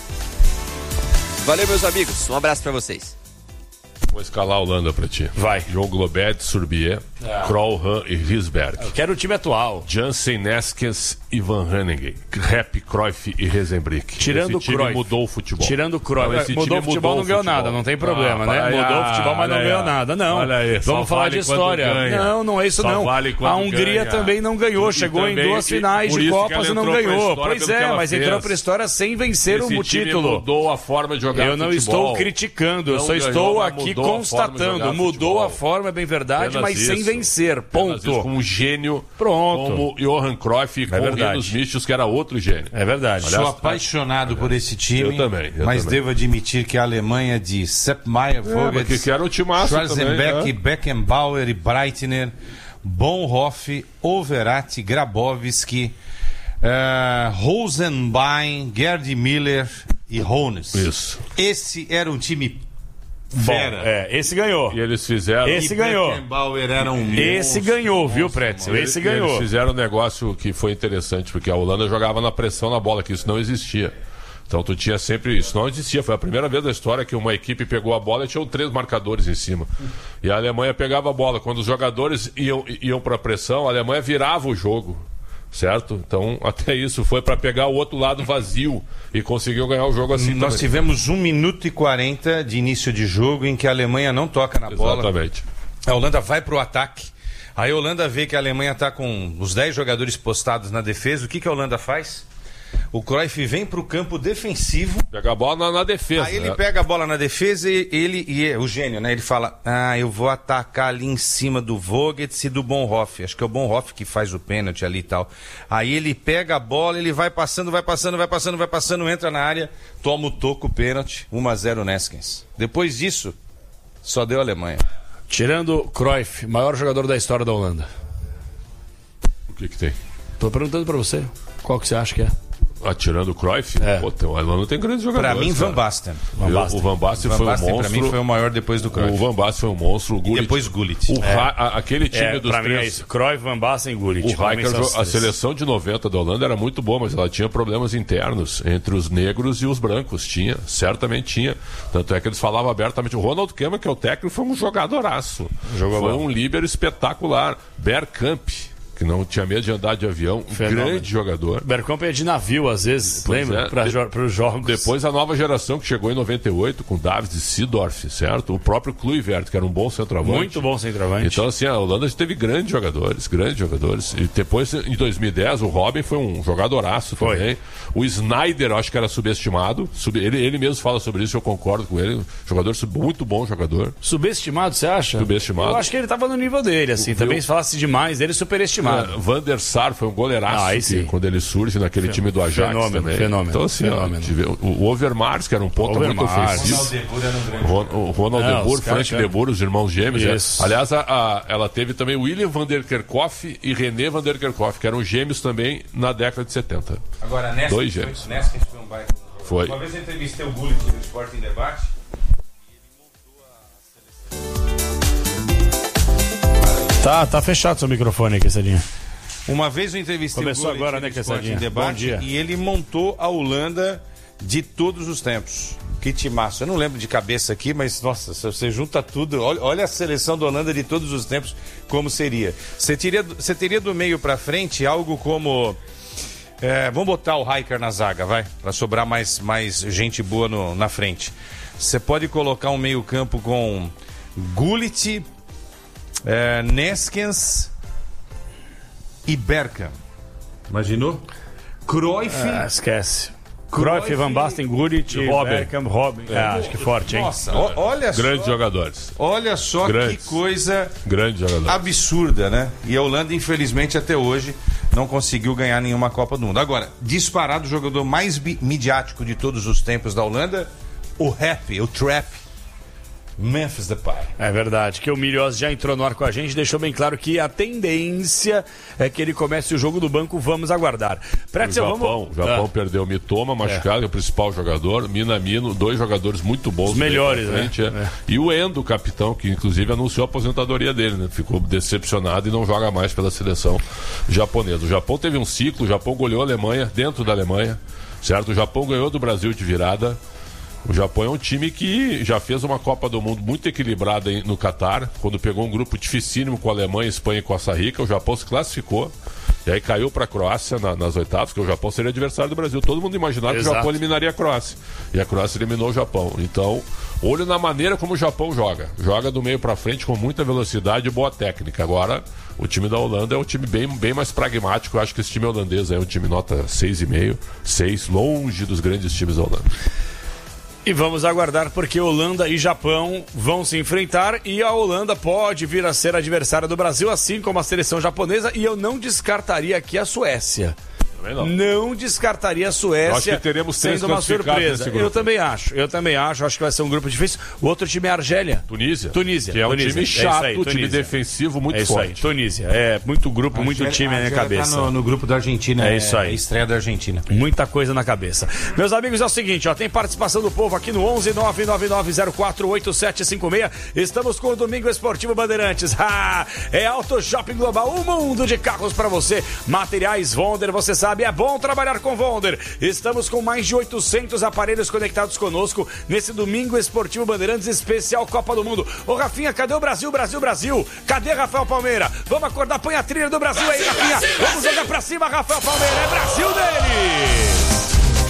Speaker 7: Valeu, meus amigos, um abraço pra vocês.
Speaker 3: Vou escalar a Holanda pra ti.
Speaker 2: Vai.
Speaker 3: João Globet, Surbier,
Speaker 2: Ah.
Speaker 3: Krolhan e Risberg.
Speaker 2: Eu quero o time atual.
Speaker 3: Jansen, Neskens e Van Hanningen. Rep, Cruyff e Rezenbrink.
Speaker 2: Tirando
Speaker 3: esse time
Speaker 2: o Cruyff.
Speaker 3: mudou o futebol.
Speaker 2: Tirando o Cruyff.
Speaker 3: Não, esse
Speaker 2: mudou
Speaker 3: time
Speaker 2: o futebol, não ganhou
Speaker 3: futebol.
Speaker 2: nada, não tem problema,
Speaker 3: Ah,
Speaker 2: né?
Speaker 3: olha
Speaker 2: Mudou o
Speaker 3: aí,
Speaker 2: futebol, mas não
Speaker 3: olha
Speaker 2: ganhou
Speaker 3: aí.
Speaker 2: nada. Não.
Speaker 3: Olha aí, só
Speaker 2: Vamos falar
Speaker 3: vale
Speaker 2: de história.
Speaker 3: quando ganha.
Speaker 2: Não, não é isso
Speaker 3: Só
Speaker 2: não.
Speaker 3: vale quando
Speaker 2: A Hungria
Speaker 3: ganha.
Speaker 2: também não ganhou,
Speaker 3: E
Speaker 2: chegou em
Speaker 3: também
Speaker 2: duas
Speaker 3: que-
Speaker 2: finais
Speaker 3: por
Speaker 2: de
Speaker 3: isso que
Speaker 2: Copas
Speaker 3: ela
Speaker 2: e não
Speaker 3: entrou pra
Speaker 2: ganhou.
Speaker 3: história
Speaker 2: Pois
Speaker 3: pelo que
Speaker 2: é,
Speaker 3: ela
Speaker 2: mas
Speaker 3: fez.
Speaker 2: entrou pra história sem vencer
Speaker 3: Esse
Speaker 2: o
Speaker 3: time
Speaker 2: título.
Speaker 3: mudou a forma de jogar
Speaker 2: Eu não
Speaker 3: futebol.
Speaker 2: estou criticando, eu
Speaker 3: Não
Speaker 2: só
Speaker 3: ganhou,
Speaker 2: estou
Speaker 3: mas
Speaker 2: aqui
Speaker 3: mudou a forma de
Speaker 2: constatando.
Speaker 3: jogar
Speaker 2: Mudou
Speaker 3: futebol.
Speaker 2: a forma, é bem verdade,
Speaker 3: Apenas
Speaker 2: mas sem
Speaker 3: isso.
Speaker 2: vencer.
Speaker 3: Apenas isso,
Speaker 2: Ponto.
Speaker 3: com um gênio
Speaker 2: Pronto.
Speaker 3: como Johan Cruyff e com
Speaker 2: verdade.
Speaker 3: Renos Michels, que era outro gênio.
Speaker 2: É verdade.
Speaker 1: Sou apaixonado por esse time.
Speaker 3: Eu também, eu
Speaker 1: mas
Speaker 3: também.
Speaker 1: devo admitir que a Alemanha de Sepp Maier,
Speaker 3: É, mas
Speaker 1: Vogels,
Speaker 3: que, que era o timaço
Speaker 1: Schwarzenbeck,
Speaker 3: também, né?
Speaker 1: Beckenbauer e Breitner, Bonhoff, Overat, Grabowski, uh, Rosenbein, Gerd Miller e Hones.
Speaker 3: Isso.
Speaker 1: Esse era um time
Speaker 2: Bom,
Speaker 1: fera.
Speaker 2: é, esse ganhou.
Speaker 3: E eles fizeram...
Speaker 2: Esse
Speaker 1: E
Speaker 2: ganhou.
Speaker 1: Beckenbauer era um
Speaker 2: Esse
Speaker 1: monstro,
Speaker 2: ganhou, viu,
Speaker 1: monstro,
Speaker 2: Pretzel?
Speaker 1: monstro.
Speaker 2: Esse
Speaker 3: E
Speaker 2: ganhou.
Speaker 3: Eles fizeram um negócio que foi interessante, porque a Holanda jogava na pressão na bola, que isso não existia. Então tu tinha sempre isso, não existia. Foi a primeira vez da história que uma equipe pegou a bola e tinham três marcadores em cima. E a Alemanha pegava a bola. Quando os jogadores iam, iam para a pressão, a Alemanha virava o jogo. Certo? Então, até isso foi para pegar o outro lado vazio e conseguiu ganhar o jogo assim.
Speaker 1: Nós
Speaker 3: também.
Speaker 1: tivemos um minuto e quarenta de início de jogo em que a Alemanha não toca na bola.
Speaker 3: Exatamente.
Speaker 1: A Holanda vai pro ataque. Aí a Holanda vê que a Alemanha está com os dez jogadores postados na defesa. O que, que a Holanda faz? O Cruyff vem pro campo defensivo.
Speaker 3: Pega a bola na, na defesa.
Speaker 1: Aí ele
Speaker 3: né?
Speaker 1: pega a bola na defesa e ele, e é o gênio, né? Ele fala: Ah, eu vou atacar ali em cima do Vogels e do Bonhoff. Acho que é o Bonhoff que faz o pênalti ali e tal. Aí ele pega a bola, ele vai passando, vai passando, vai passando, vai passando, entra na área, toma o toco, pênalti, um a zero Neskens. Depois disso, só deu a Alemanha.
Speaker 2: Tirando Cruyff, maior jogador da história da Holanda.
Speaker 3: O que que tem?
Speaker 2: Tô perguntando pra você, qual que você acha que é?
Speaker 3: Atirando o Cruyff?
Speaker 2: É.
Speaker 3: Pô, tem, a Holanda tem grandes jogadores.
Speaker 1: Pra mim,
Speaker 3: cara.
Speaker 1: Van Basten.
Speaker 2: Van Basten.
Speaker 3: O Van Basten
Speaker 1: Van
Speaker 3: foi um
Speaker 1: Basten,
Speaker 3: monstro.
Speaker 1: pra mim, foi o maior depois do
Speaker 3: O
Speaker 1: Cruyff.
Speaker 3: Van Basten foi um monstro. O
Speaker 1: E
Speaker 3: Gullit.
Speaker 1: depois Gullit.
Speaker 3: O Ra- a- aquele time
Speaker 2: É,
Speaker 3: dos
Speaker 2: pra mim é
Speaker 3: três.
Speaker 2: isso. Cruyff, Van Basten e Gullit.
Speaker 3: O
Speaker 2: Pra mim
Speaker 3: Rijkaard,
Speaker 2: são os
Speaker 3: a
Speaker 2: três.
Speaker 3: seleção de noventa da Holanda era muito boa, mas ela tinha problemas internos entre os negros e os brancos. Tinha, certamente tinha. Tanto é que eles falavam abertamente. O Ronald Koeman, que é o técnico, foi um jogadoraço.
Speaker 2: Jogou
Speaker 3: foi
Speaker 2: bom.
Speaker 3: um líbero espetacular. Bergkamp, que não tinha medo de andar de avião, um
Speaker 2: Fenômeno.
Speaker 3: grande jogador.
Speaker 2: Bergkamp é de navio, às vezes,
Speaker 3: Pois
Speaker 2: lembra?
Speaker 3: é.
Speaker 2: Pra
Speaker 3: De-
Speaker 2: jo- pros jogos.
Speaker 3: Depois a nova geração que chegou em noventa e oito, com Davids e Seedorf, certo? O próprio Kluivert, que era um bom centroavante.
Speaker 2: Muito bom centroavante.
Speaker 3: Então, assim, a Holanda teve grandes jogadores, grandes jogadores. E depois, em dois mil e dez, o Robin foi um jogadoraço
Speaker 2: Foi.
Speaker 3: também. O Snyder, acho que era subestimado. Sub- Ele, ele mesmo fala sobre isso, eu concordo com ele. Jogador, sub- muito bom jogador.
Speaker 2: Subestimado, você acha?
Speaker 3: Subestimado.
Speaker 2: Eu acho que ele tava no nível dele, assim.
Speaker 3: O-
Speaker 2: Também
Speaker 3: viu?
Speaker 2: se falasse demais dele, superestimado.
Speaker 3: Uh, Van der Sar foi um goleiraço
Speaker 2: Ah, aí
Speaker 3: que,
Speaker 2: sim.
Speaker 3: quando ele surge naquele time do Ajax
Speaker 2: Fenômeno,
Speaker 3: também.
Speaker 2: fenômeno,
Speaker 3: Então, assim, ó,
Speaker 2: fenômeno.
Speaker 3: tive- o, o Overmars, que era um ponto muito
Speaker 2: Overmars.
Speaker 3: ofensivo. Ron- O Ronald
Speaker 2: Não,
Speaker 3: De Boer,
Speaker 2: os caras
Speaker 3: Frank
Speaker 2: que-
Speaker 3: De Boer, os irmãos gêmeos. é.
Speaker 2: Isso.
Speaker 3: Aliás, a, a- ela teve também William van der Kerkhoff e René van der Kerkhoff, que eram gêmeos também na década de setenta.
Speaker 1: Agora, Neskens
Speaker 3: Dois
Speaker 1: foi,
Speaker 3: gêmeos.
Speaker 1: Neskens foi um baita.
Speaker 3: Foi.
Speaker 1: Uma vez eu entrevistei o Gullit do Sport em Debate.
Speaker 2: Tá, tá fechado seu microfone aí, Quessadinha.
Speaker 1: Uma vez eu entrevistei
Speaker 2: Começou
Speaker 1: o Gullit
Speaker 2: agora, né,
Speaker 1: no Esporte
Speaker 2: Quessadinha?
Speaker 1: em Debate,
Speaker 2: Bom dia.
Speaker 1: e ele montou a Holanda de todos os tempos. Que timaço. Eu não lembro de cabeça aqui, mas, nossa, se você junta tudo, olha, olha a seleção da Holanda de todos os tempos, como seria. Você teria, você teria do meio pra frente algo como... É, vamos botar o Rijkaard na zaga, vai, pra sobrar mais, mais gente boa no, na frente. Você pode colocar um meio campo com Gullit, é, Neskens e Bergkamp. Imaginou? Cruyff...
Speaker 2: Ah, esquece. Cruyff, Van Basten, Gullit,
Speaker 3: Robin.
Speaker 2: Bergkamp, Robin. É, acho que forte, hein?
Speaker 1: Nossa, o- olha
Speaker 3: Grandes
Speaker 1: só,
Speaker 3: jogadores.
Speaker 1: olha só
Speaker 3: Grandes.
Speaker 1: que coisa
Speaker 3: Grandes jogadores.
Speaker 1: absurda, né? E a Holanda, infelizmente, até hoje não conseguiu ganhar nenhuma Copa do Mundo. Agora, disparado o jogador mais bi- midiático de todos os tempos da Holanda, o Rap, o Trap, Memphis Depay.
Speaker 2: É verdade, que o Milhouse já entrou no ar com a gente, deixou bem claro que a tendência é que ele comece o jogo do banco, vamos aguardar.
Speaker 3: O
Speaker 2: Pretzel,
Speaker 3: Japão,
Speaker 2: vamos...
Speaker 3: o Japão
Speaker 2: Ah.
Speaker 3: perdeu o Mitoma, machucado, é. o principal jogador, Minamino, dois jogadores muito bons.
Speaker 2: Os melhores,
Speaker 3: pra frente,
Speaker 2: né?
Speaker 3: é.
Speaker 2: É.
Speaker 3: E o Endo, capitão, que inclusive anunciou a aposentadoria dele, né? Ficou decepcionado e não joga mais pela seleção japonesa. O Japão teve um ciclo, o Japão goleou a Alemanha, dentro da Alemanha, certo? O Japão ganhou do Brasil de virada. O Japão é um time que já fez uma Copa do Mundo muito equilibrada em- no Catar, quando pegou um grupo dificílimo com a Alemanha, Espanha e Costa Rica. O Japão se classificou e aí caiu para a Croácia na- nas oitavas, que o Japão seria adversário do Brasil. Todo mundo imaginava que o
Speaker 2: Exato.
Speaker 3: Japão eliminaria a Croácia. E a Croácia eliminou o Japão. Então, olho na maneira como o Japão joga. Joga do meio para frente com muita velocidade e boa técnica. Agora, o time da Holanda é um time bem, bem mais pragmático. Eu acho que esse time holandês é um time nota seis vírgula cinco, seis, longe dos grandes times da Holanda.
Speaker 2: E vamos aguardar porque Holanda e Japão vão se enfrentar e a Holanda pode vir a ser adversária do Brasil, assim como a seleção japonesa, e eu não descartaria aqui a Suécia.
Speaker 3: Também não.
Speaker 2: Não descartaria a Suécia.
Speaker 3: Eu acho que teremos três
Speaker 2: sendo uma
Speaker 3: classificados
Speaker 2: surpresa.
Speaker 3: nesse grupo.
Speaker 2: Eu também acho. Eu também acho. Acho que vai ser um grupo difícil. O outro time é a Argélia.
Speaker 3: Tunísia.
Speaker 2: Tunísia.
Speaker 3: Que é um
Speaker 2: Tunísia.
Speaker 3: time
Speaker 2: É isso
Speaker 3: chato,
Speaker 2: aí,
Speaker 3: um time
Speaker 2: Tunísia.
Speaker 3: defensivo muito
Speaker 2: É isso aí.
Speaker 3: forte.
Speaker 2: Tunísia. É muito grupo, muito
Speaker 1: Argélia-
Speaker 2: time na minha
Speaker 1: Argélia
Speaker 2: cabeça.
Speaker 1: Tá no, no grupo da Argentina.
Speaker 2: É isso aí.
Speaker 1: a estreia da Argentina.
Speaker 2: Muita coisa na cabeça. Meus amigos, é o seguinte, ó, tem participação do povo aqui no onze nove nove nove zero quatro oito sete cinco seis. Estamos com o Domingo Esportivo Bandeirantes. Ah, é Auto Shopping Global, um mundo de carros para você. Materiais Wonder, você sabe, é bom trabalhar com Wonder. Estamos com mais de oitocentos aparelhos conectados conosco nesse Domingo Esportivo Bandeirantes especial Copa do Mundo. Ô, Rafinha, cadê o Brasil, Brasil, Brasil? Cadê Rafael Palmeira? Vamos acordar, põe a trilha do Brasil aí, Rafinha. Vamos jogar pra cima, Rafael Palmeira. É Brasil dele!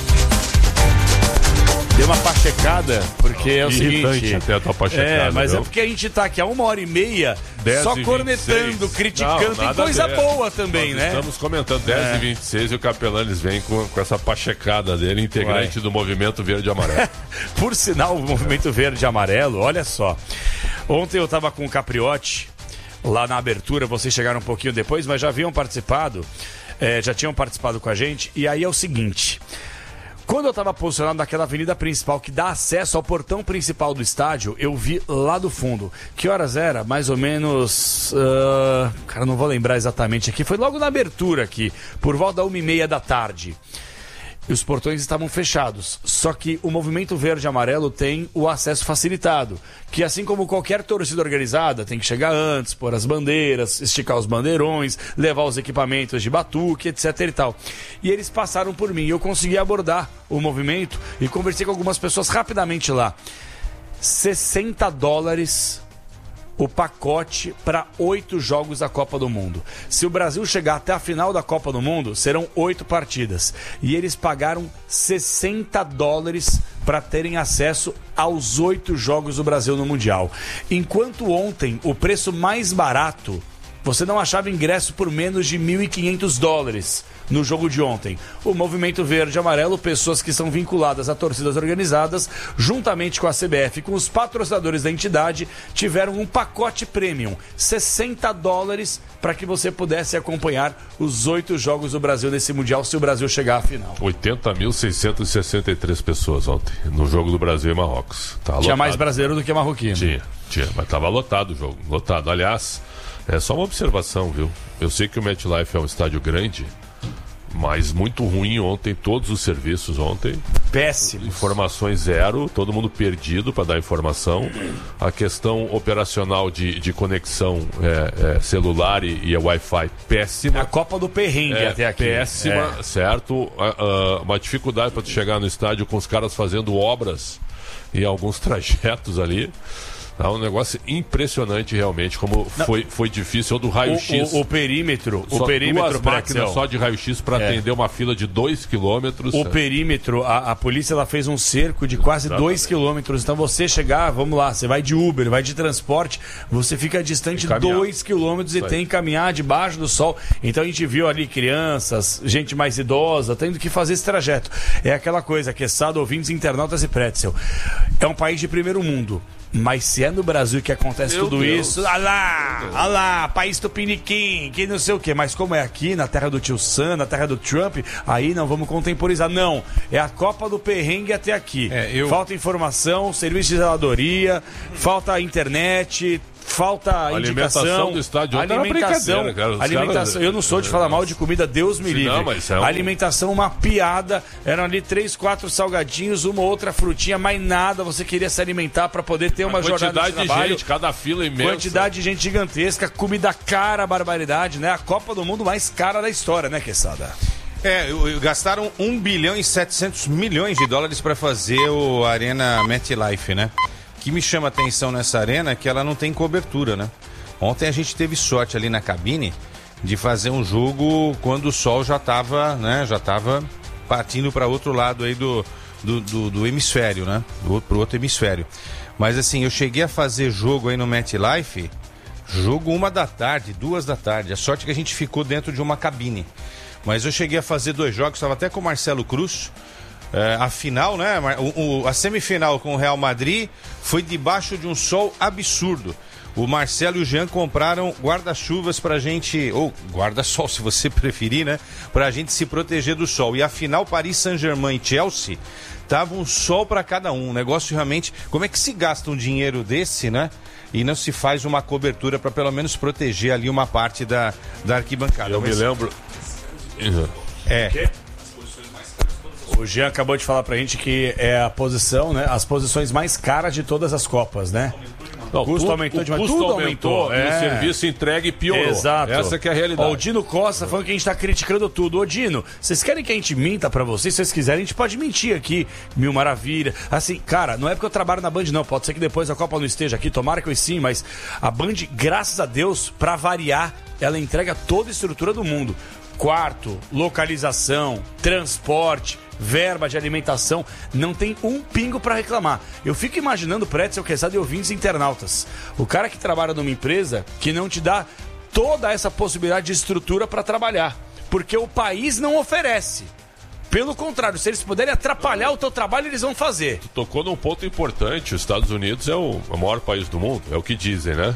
Speaker 2: Deu uma pachecada, porque é o
Speaker 3: Irritante
Speaker 2: seguinte...
Speaker 3: até a tua pachecada,
Speaker 2: É, mas
Speaker 3: viu?
Speaker 2: é porque a gente tá aqui há uma hora e meia
Speaker 3: dez
Speaker 2: só
Speaker 3: e
Speaker 2: cornetando,
Speaker 3: vinte e seis.
Speaker 2: criticando,
Speaker 3: Não,
Speaker 2: tem
Speaker 3: nada a
Speaker 2: coisa
Speaker 3: ver.
Speaker 2: boa também,
Speaker 3: Nós
Speaker 2: né?
Speaker 3: Estamos comentando dez e vinte e seis e o Capelanes vem com, com essa pachecada dele, integrante
Speaker 2: Vai.
Speaker 3: do movimento verde e amarelo.
Speaker 2: Por sinal, o movimento verde e amarelo, olha só. Ontem eu tava com o Capriotti lá na abertura, vocês chegaram um pouquinho depois, mas já haviam participado, eh, já tinham participado com a gente, e aí é o seguinte... Quando eu estava posicionado naquela avenida principal que dá acesso ao portão principal do estádio, eu vi lá do fundo. Que horas era? Mais ou menos... Uh... Cara, não vou lembrar exatamente aqui. Foi logo na abertura aqui, por volta da uma e meia da tarde. E os portões estavam fechados. Só que o movimento verde e amarelo tem o acesso facilitado. Que assim como qualquer torcida organizada, tem que chegar antes, pôr as bandeiras, esticar os bandeirões, levar os equipamentos de batuque, etc e tal. E eles passaram por mim e eu consegui abordar o movimento e conversei com algumas pessoas rapidamente lá. sessenta dólares o pacote para oito jogos da Copa do Mundo. Se o Brasil chegar até a final da Copa do Mundo, serão oito partidas. E eles pagaram sessenta dólares para terem acesso aos oito jogos do Brasil no Mundial. Enquanto ontem o preço mais barato, você não achava ingresso por menos de mil e quinhentos dólares no jogo de ontem. O Movimento Verde e Amarelo, pessoas que são vinculadas a torcidas organizadas, juntamente com a C B F e com os patrocinadores da entidade, tiveram um pacote premium, sessenta dólares, para que você pudesse acompanhar os oito jogos do Brasil nesse Mundial, se o Brasil chegar à final.
Speaker 3: oitenta mil seiscentas e sessenta e três pessoas ontem, no jogo do Brasil e Marrocos. Tá
Speaker 2: Tinha
Speaker 3: lotado.
Speaker 2: mais brasileiro do que marroquino.
Speaker 3: Tinha, tinha, mas estava lotado o jogo, lotado. Aliás, é só uma observação, viu? Eu sei que o MetLife é um estádio grande, Mas muito ruim ontem, todos os serviços ontem.
Speaker 2: Péssimo.
Speaker 3: Informações zero, todo mundo perdido para dar informação. A questão operacional de, de conexão é, é, celular e, e Wi-Fi, péssima.
Speaker 2: A Copa do Perrengue
Speaker 3: é,
Speaker 2: até aqui.
Speaker 3: Péssima,
Speaker 2: é.
Speaker 3: certo? A, a, uma dificuldade para tu chegar no estádio com os caras fazendo obras em alguns trajetos ali. É um negócio impressionante realmente, como foi, foi difícil. O do raio-x.
Speaker 2: O, o, o perímetro,
Speaker 3: só
Speaker 2: o perímetro,
Speaker 3: duas máquinas só de raio-x para
Speaker 2: é.
Speaker 3: atender uma fila de dois quilômetros.
Speaker 2: O perímetro, a, a polícia ela fez um cerco de quase dois quilômetros. Então você chegar, vamos lá, você vai de Uber, vai de transporte, você fica distante dois quilômetros e tem que caminhar debaixo do sol. Então a gente viu ali crianças, gente mais idosa, tendo que fazer esse trajeto. É aquela coisa, Queçada, ouvintes, internautas e Pretzel. É um país de primeiro mundo. Mas se é no Brasil que acontece Meu tudo Deus. isso, ah lá, ah lá, país tupiniquim, que não sei o quê. Mas como é aqui, na terra do tio Sam, na terra do Trump, aí não vamos contemporizar. Não, é a Copa do Perrengue até aqui. É, eu... Falta informação, serviço de zeladoria, falta internet... Falta indicação,
Speaker 3: alimentação do estádio.
Speaker 2: Alimentação, cara. alimentação. Caras... Eu não sou de falar mal de comida, Deus me livre. Não, mas é um... Alimentação, uma piada. Eram ali três, quatro salgadinhos, uma outra frutinha, mais nada. Você queria se alimentar para poder ter uma jornada de trabalho.
Speaker 3: De gente, cada fila imensa.
Speaker 2: Quantidade de gente gigantesca, comida cara, barbaridade, né? A Copa do Mundo mais cara da história, né, Queçada?
Speaker 1: É, gastaram um bilhão e setecentos milhões de dólares para fazer o Arena MetLife, né? O que me chama a atenção nessa arena é que ela não tem cobertura, né? Ontem a gente teve sorte ali na cabine de fazer um jogo quando o sol já estava, né? Já estava partindo para outro lado aí do, do, do, do hemisfério, né? Para o outro hemisfério. Mas assim, eu cheguei a fazer jogo aí no MetLife, jogo uma da tarde, duas da tarde. A sorte é que a gente ficou dentro de uma cabine. Mas eu cheguei a fazer dois jogos, estava até com o Marcelo Cruz. É, a final, né? O, o, a semifinal com o Real Madrid foi debaixo de um sol absurdo. O Marcelo e o Jean compraram guarda-chuvas pra gente, ou guarda-sol se você preferir, né? Pra gente se proteger do sol. E a final Paris Saint-Germain e Chelsea tava um sol pra cada um. Um negócio realmente... Como é que se gasta um dinheiro desse, né? E não se faz uma cobertura pra pelo menos proteger ali uma parte da, da arquibancada.
Speaker 3: Eu Mas... me lembro...
Speaker 1: É...
Speaker 2: O Jean acabou de falar pra gente que é a posição, né? As posições mais caras de todas as Copas, né?
Speaker 3: Não, o custo tudo, aumentou demais. Tudo aumentou. aumentou é. E o serviço entregue piorou.
Speaker 2: Exato.
Speaker 3: Essa que é a realidade.
Speaker 2: Ó, o Dino Costa falando que a gente tá criticando tudo. Ô Dino, vocês querem que a gente minta pra vocês? Se vocês quiserem, a gente pode mentir aqui. Mil maravilha. Assim, cara, não é porque eu trabalho na Band, não. Pode ser que depois a Copa não esteja aqui. Tomara que eu sim, mas a Band, graças a Deus, pra variar, ela entrega toda a estrutura do mundo. Quarto, localização, transporte, verba de alimentação, não tem um pingo para reclamar. Eu fico imaginando o Pretzel, Queçada e ouvintes internautas. O cara que trabalha numa empresa que não te dá toda essa possibilidade de estrutura para trabalhar, porque o país não oferece. Pelo contrário, se eles puderem atrapalhar o teu trabalho, eles vão fazer.
Speaker 3: Tu tocou num ponto importante. Os Estados Unidos é o maior país do mundo, é o que dizem, né?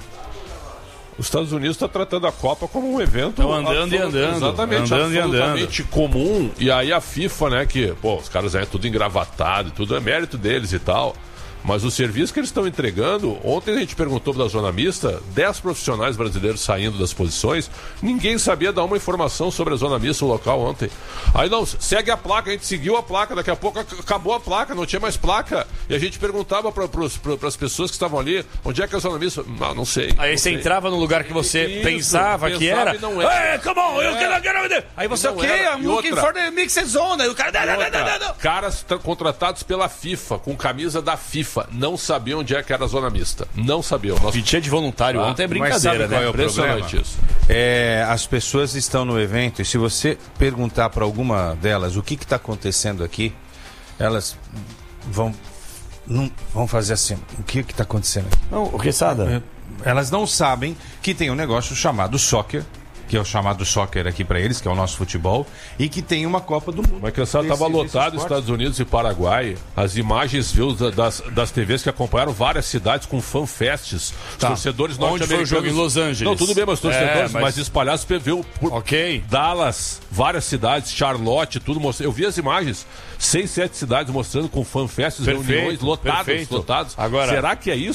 Speaker 3: Os Estados Unidos está tratando a Copa como um evento...
Speaker 2: Estão andando e andando.
Speaker 3: Exatamente,
Speaker 2: andando
Speaker 3: absolutamente e andando. comum. E aí a FIFA, né, que, pô, os caras aí é tudo engravatado, tudo é mérito deles e tal. Mas o serviço que eles estão entregando, ontem a gente perguntou da zona mista, dez profissionais brasileiros saindo das posições, ninguém sabia dar uma informação sobre a zona mista, o local ontem. Aí não, segue a placa, a gente seguiu a placa, daqui a pouco acabou a placa, não tinha mais placa. E a gente perguntava para pra, as pessoas que estavam ali, onde é que é a zona mista? Não, não sei.
Speaker 2: Aí
Speaker 3: não
Speaker 2: você
Speaker 3: sei.
Speaker 2: entrava no lugar que você
Speaker 3: Isso,
Speaker 2: pensava, pensava que era.
Speaker 3: Não é.
Speaker 2: Hey, come on, é. eu quero, eu quero. Aí você, ok, I'm looking outra, for the mixed zone. O cara, não, não, não, não.
Speaker 3: Caras contratados pela FIFA, com camisa da FIFA, não sabiam onde é que era a zona mista. Não sabiam. Nós...
Speaker 2: Pedia de voluntário ah, ontem é brincadeira, né?
Speaker 1: É impressionante isso. É, as pessoas estão no evento e se você perguntar para alguma delas o que está acontecendo aqui, elas vão, não, vão fazer assim, o que está acontecendo aqui?
Speaker 2: Não, o Queçada?
Speaker 1: Elas não sabem que tem um negócio chamado soccer, que é o chamado soccer aqui para eles, que é o nosso futebol, e que tem uma Copa do Mundo.
Speaker 3: Mas que estava lotado nos Estados Unidos e Paraguai. As imagens viu das, das T Vs que acompanharam várias cidades com fanfests.
Speaker 2: Tá.
Speaker 3: Torcedores
Speaker 2: norte-americanos. Onde foi o jogo? Em Los Angeles?
Speaker 3: Não, tudo bem, mas torcedores,
Speaker 2: é, mas...
Speaker 3: mas espalhados viu por
Speaker 2: okay.
Speaker 3: Dallas, várias cidades, Charlotte, tudo mostrando. Eu vi as imagens, seis, sete cidades mostrando com fanfests, reuniões lotadas, lotados.
Speaker 2: Agora,
Speaker 3: será que é isso?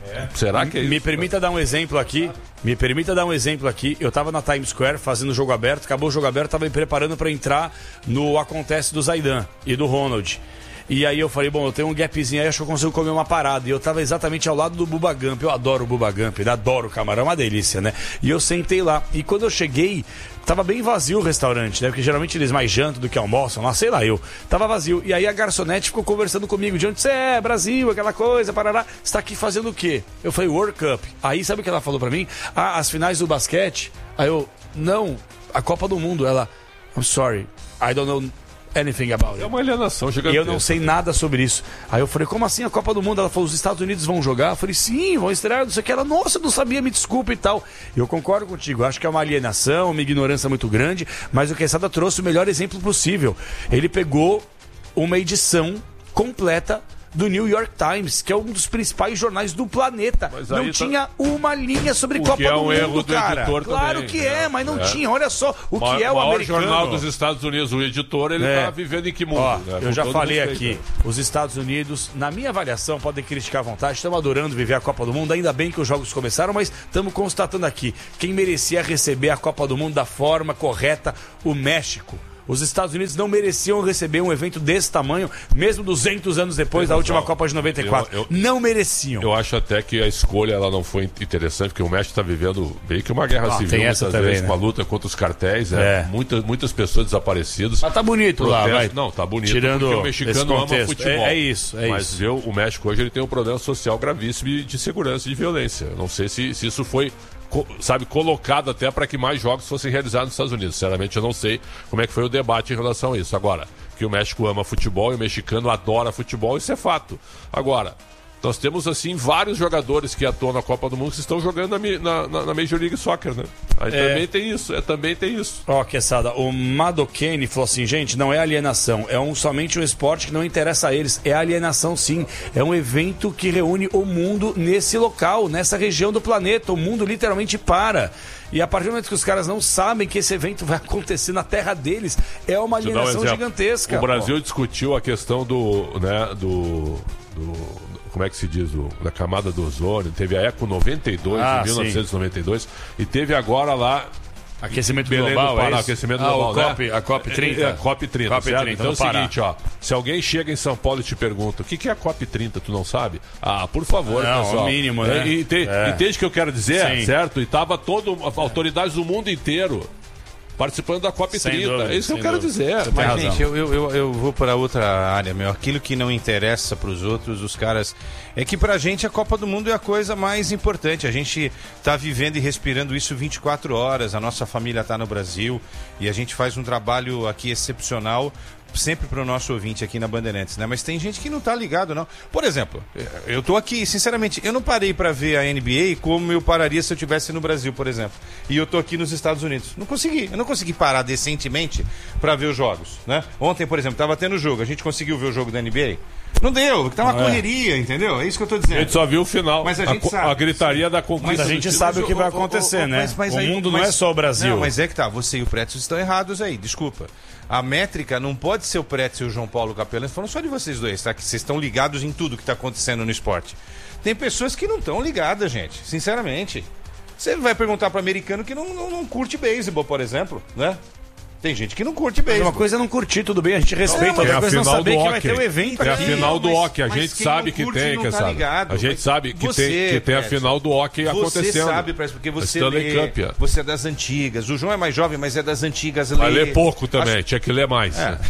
Speaker 3: Será que é isso?
Speaker 2: Me permita dar um exemplo aqui. Me permita dar um exemplo aqui. Eu tava na Times Square fazendo jogo aberto, acabou o jogo aberto, tava me preparando para entrar no Acontece do Zaidan e do Ronald. E aí eu falei, bom, eu tenho um gapzinho aí, acho que eu consigo comer uma parada. E eu tava exatamente ao lado do Bubba Gump. Eu adoro o Bubba Gump, eu adoro o camarão, é uma delícia, né? E eu sentei lá. E quando eu cheguei, tava bem vazio o restaurante, né? Porque geralmente eles mais jantam do que almoçam, lá, sei lá eu. Tava vazio. E aí a garçonete ficou conversando comigo. De onde você é? Brasil, aquela coisa, parará. Você tá aqui fazendo o quê? Eu falei, World Cup. Aí sabe o que ela falou pra mim? Ah, as finais do basquete. Aí eu, não, a Copa do Mundo. Ela, I'm sorry, I don't know anything about it.
Speaker 3: É uma alienação gigantesca.
Speaker 2: E eu não sei nada sobre isso. Aí eu falei, como assim a Copa do Mundo? Ela falou, os Estados Unidos vão jogar? Eu falei, sim, vão estrear, não sei o que. Ela, nossa, eu não sabia, me desculpa e tal. Eu concordo contigo, acho que é uma alienação, uma ignorância muito grande, mas o Quesada trouxe o melhor exemplo possível. Ele pegou uma edição completa do New York Times, que é um dos principais jornais do planeta.
Speaker 3: Mas
Speaker 2: não
Speaker 3: aí
Speaker 2: tinha
Speaker 3: tá...
Speaker 2: uma linha sobre
Speaker 3: o
Speaker 2: Copa
Speaker 3: que é
Speaker 2: do
Speaker 3: um
Speaker 2: Mundo,
Speaker 3: erro do
Speaker 2: cara.
Speaker 3: editor
Speaker 2: Claro
Speaker 3: também,
Speaker 2: que é,
Speaker 3: é,
Speaker 2: mas não
Speaker 3: é.
Speaker 2: tinha. Olha só, o
Speaker 3: Ma-
Speaker 2: que é o
Speaker 3: maior
Speaker 2: americano.
Speaker 3: jornal dos Estados Unidos, o editor, ele
Speaker 2: É.
Speaker 3: tá vivendo em que mundo?
Speaker 2: Ó,
Speaker 3: né?
Speaker 2: eu
Speaker 3: Com
Speaker 2: já
Speaker 3: todo
Speaker 2: falei
Speaker 3: respeito,
Speaker 2: aqui,
Speaker 3: né?
Speaker 2: os Estados Unidos, na minha avaliação, podem criticar à vontade, estamos adorando viver a Copa do Mundo, ainda bem que os jogos começaram, mas estamos constatando aqui, quem merecia receber a Copa do Mundo da forma correta, o México. Os Estados Unidos não mereciam receber um evento desse tamanho, mesmo duzentos anos depois da última Copa de noventa e quatro.
Speaker 3: Eu- eu-
Speaker 2: não mereciam.
Speaker 3: Eu acho até que a escolha ela não foi interessante, porque o México está vivendo meio que uma guerra
Speaker 2: Ah,
Speaker 3: civil,
Speaker 2: tem
Speaker 3: muitas
Speaker 2: essa também,
Speaker 3: vezes,
Speaker 2: né?
Speaker 3: uma luta contra os cartéis,
Speaker 2: É.
Speaker 3: né? muitas, muitas pessoas desaparecidas.
Speaker 2: Mas tá bonito lá,
Speaker 3: Protesto-
Speaker 2: vai.
Speaker 3: Não, tá bonito,
Speaker 2: Tirando
Speaker 3: porque o
Speaker 2: esse
Speaker 3: mexicano ama
Speaker 2: contexto.
Speaker 3: futebol.
Speaker 2: É- é isso, é
Speaker 3: Mas
Speaker 2: isso.
Speaker 3: Eu, o México hoje ele tem um problema social gravíssimo e de segurança e de violência. Eu não sei se, se isso foi, co- sabe, colocado até para que mais jogos fossem realizados nos Estados Unidos. Sinceramente, eu não sei como é que foi o debate em relação a isso. Agora, que o México ama futebol e o mexicano adora futebol, isso é fato. Agora, nós temos, assim, vários jogadores que atuam na Copa do Mundo que estão jogando na, mi- na, na- na Major League Soccer, né? Aí
Speaker 2: É.
Speaker 3: também tem isso, é, também tem isso.
Speaker 2: Ó, Quesada, o Madokene falou assim, gente, não é alienação, é um, somente um esporte que não interessa a eles. É alienação, sim. É um evento que reúne o mundo nesse local, nessa região do planeta. O mundo literalmente para. E a partir do momento que os caras não sabem que esse evento vai acontecer na terra deles, é uma
Speaker 3: Deixa eu dar um
Speaker 2: alienação
Speaker 3: exemplo.
Speaker 2: gigantesca.
Speaker 3: O Brasil discutiu a questão do, né, do, do- como é que se diz, o, da camada do ozônio. Teve a Eco noventa e dois,
Speaker 2: Ah,
Speaker 3: em mil novecentos e noventa e dois, e teve agora lá
Speaker 2: Aquecimento
Speaker 3: Belém
Speaker 2: global,
Speaker 3: do Pará,
Speaker 2: é isso?
Speaker 3: aquecimento
Speaker 2: ah,
Speaker 3: global,
Speaker 2: o
Speaker 3: né?
Speaker 2: COP, a COP trinta.
Speaker 3: É, é, COP trinta,
Speaker 2: COP
Speaker 3: certo?
Speaker 2: trinta,
Speaker 3: Então é
Speaker 2: no
Speaker 3: o
Speaker 2: Pará.
Speaker 3: seguinte, ó, se alguém chega em São Paulo e te pergunta, o que, que é a COP trinta, tu não sabe? Ah, por favor,
Speaker 2: Não,
Speaker 3: pessoal.
Speaker 2: o mínimo, né?
Speaker 3: É, ente-
Speaker 2: É.
Speaker 3: Entende o que eu quero dizer,
Speaker 2: Sim.
Speaker 3: certo? E tava todo, autoridades do mundo inteiro participando da COP
Speaker 2: Sem
Speaker 3: trinta.
Speaker 2: dúvida,
Speaker 3: é isso que eu
Speaker 2: sem
Speaker 3: quero
Speaker 2: dúvida.
Speaker 3: dizer.
Speaker 2: Você tem
Speaker 1: Mas,
Speaker 2: razão.
Speaker 1: gente, eu, eu, eu, eu vou para outra área, meu. Aquilo que não interessa para os outros, os caras. É que pra gente a Copa do Mundo é a coisa mais importante. A gente tá vivendo e respirando isso vinte e quatro horas. A nossa família tá no Brasil e a gente faz um trabalho aqui excepcional. Sempre pro nosso ouvinte aqui na Bandeirantes, né? Mas tem gente que não tá ligado, não. Por exemplo, eu tô aqui, sinceramente, eu não parei pra ver a N B A como eu pararia se eu estivesse no Brasil, por exemplo. E eu tô aqui nos Estados Unidos. Não consegui. Eu não consegui parar decentemente pra ver os jogos, né? Ontem, por exemplo, tava tendo jogo. A gente conseguiu ver o jogo da N B A? Não deu. Tá uma
Speaker 2: Não é.
Speaker 1: correria, entendeu? É isso que eu tô
Speaker 3: A
Speaker 1: dizendo.
Speaker 3: gente só viu o final.
Speaker 1: Mas a gente
Speaker 3: co-
Speaker 1: sabe.
Speaker 3: a gritaria da conquista.
Speaker 2: Mas a
Speaker 3: do
Speaker 2: gente
Speaker 3: título.
Speaker 2: sabe o que vai
Speaker 1: Mas, ô, ô, ô,
Speaker 2: acontecer,
Speaker 1: ô,
Speaker 2: né?
Speaker 1: mas- mas
Speaker 2: o
Speaker 1: aí-
Speaker 2: mundo não
Speaker 1: mas-
Speaker 2: é só o Brasil.
Speaker 1: Não, mas é que tá. Você e o Pretzel estão errados aí. Desculpa. A métrica não pode ser o Pretzel e o João Paulo Capelão. Falando só de vocês dois, tá? Que vocês estão ligados em tudo que tá acontecendo no esporte. Tem pessoas que não estão ligadas, gente. Sinceramente. Você vai perguntar para americano que não, não, não curte beisebol, por exemplo, né? Tem gente que não curte
Speaker 2: Mas
Speaker 1: beisebol.
Speaker 2: uma coisa é não curtir, tudo bem, a gente respeita.
Speaker 1: Não,
Speaker 2: outra
Speaker 3: É a
Speaker 2: coisa é não
Speaker 3: final
Speaker 2: saber
Speaker 3: do
Speaker 2: que vai
Speaker 3: hockey.
Speaker 2: ter o evento
Speaker 3: É a
Speaker 2: aqui.
Speaker 3: final do
Speaker 1: mas-
Speaker 3: hockey. A
Speaker 1: mas
Speaker 3: gente
Speaker 1: quem
Speaker 3: sabe
Speaker 1: não
Speaker 3: que
Speaker 1: curte
Speaker 3: tem,
Speaker 1: não
Speaker 3: que
Speaker 1: tá
Speaker 3: sabe.
Speaker 1: ligado.
Speaker 3: A gente sabe que
Speaker 1: Você,
Speaker 3: tem, que tem a
Speaker 1: Pretzel.
Speaker 3: final do hockey
Speaker 1: Você
Speaker 3: acontecendo.
Speaker 1: sabe, Prestes, porque
Speaker 3: A
Speaker 1: você
Speaker 3: Stanley
Speaker 1: lê,
Speaker 3: Cup, é.
Speaker 1: você é das antigas. O João é mais jovem, mas é das antigas.
Speaker 3: Vai
Speaker 1: lê-
Speaker 3: ler pouco também,
Speaker 1: Acho-
Speaker 3: tinha que ler mais.
Speaker 1: É.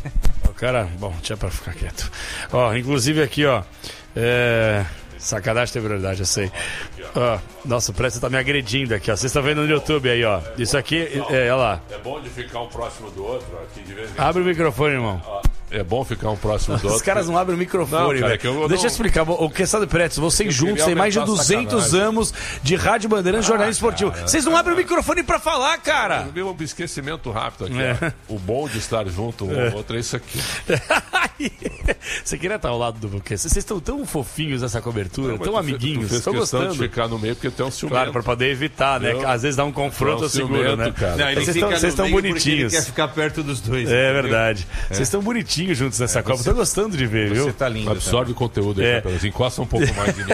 Speaker 2: O cara, bom, tinha pra ficar quieto. Ó, inclusive aqui, ó. É... Sacanagem tem verdade, eu sei. Ó, nossa, o Pretzel tá me agredindo aqui, ó. Vocês estão vendo no YouTube aí, ó. Isso aqui, é, olha lá.
Speaker 3: É bom de ficar um próximo do outro, aqui de vez em
Speaker 2: Abre o microfone, irmão.
Speaker 3: É bom ficar um próximo do
Speaker 2: Os
Speaker 3: outro.
Speaker 2: caras não abrem o
Speaker 3: Não,
Speaker 2: microfone,
Speaker 3: cara,
Speaker 2: velho.
Speaker 3: que eu
Speaker 2: Deixa
Speaker 3: não-
Speaker 2: eu explicar. O Quesada e Pretzel, vocês
Speaker 3: Eu
Speaker 2: juntos
Speaker 3: queria
Speaker 2: têm mais de
Speaker 3: aumentar a
Speaker 2: duzentos
Speaker 3: sacanagem.
Speaker 2: anos de Rádio Bandeirantes Jornalismo Esportivo. Vocês não abrem o microfone pra falar, cara.
Speaker 3: Eu vi um esquecimento rápido aqui.
Speaker 2: É.
Speaker 3: Ó. O bom de estar junto um ao outro é isso aqui.
Speaker 2: Você queria estar ao lado do Buquê. Vocês estão tão fofinhos nessa cobertura,
Speaker 3: Não,
Speaker 2: tão
Speaker 3: tu
Speaker 2: amiguinhos.
Speaker 3: Tu fez
Speaker 2: Estou
Speaker 3: questão
Speaker 2: gostando.
Speaker 3: de ficar no meio porque tem um ciumento.
Speaker 2: Claro, para poder evitar, né?
Speaker 3: Eu...
Speaker 2: Às vezes dá um confronto,
Speaker 3: um
Speaker 2: eu seguro, né?
Speaker 3: Cara.
Speaker 1: Não, ele
Speaker 2: vocês
Speaker 1: fica
Speaker 2: estão, vocês estão bonitinhos.
Speaker 1: Ele quer ficar perto dos dois.
Speaker 2: É verdade. É. Vocês estão bonitinhos juntos nessa é, Copa. Estou gostando de ver, viu?
Speaker 1: Você tá lindo.
Speaker 3: Absorve o conteúdo aí,
Speaker 2: é.
Speaker 3: Capelão. Encosta um pouco mais de mim.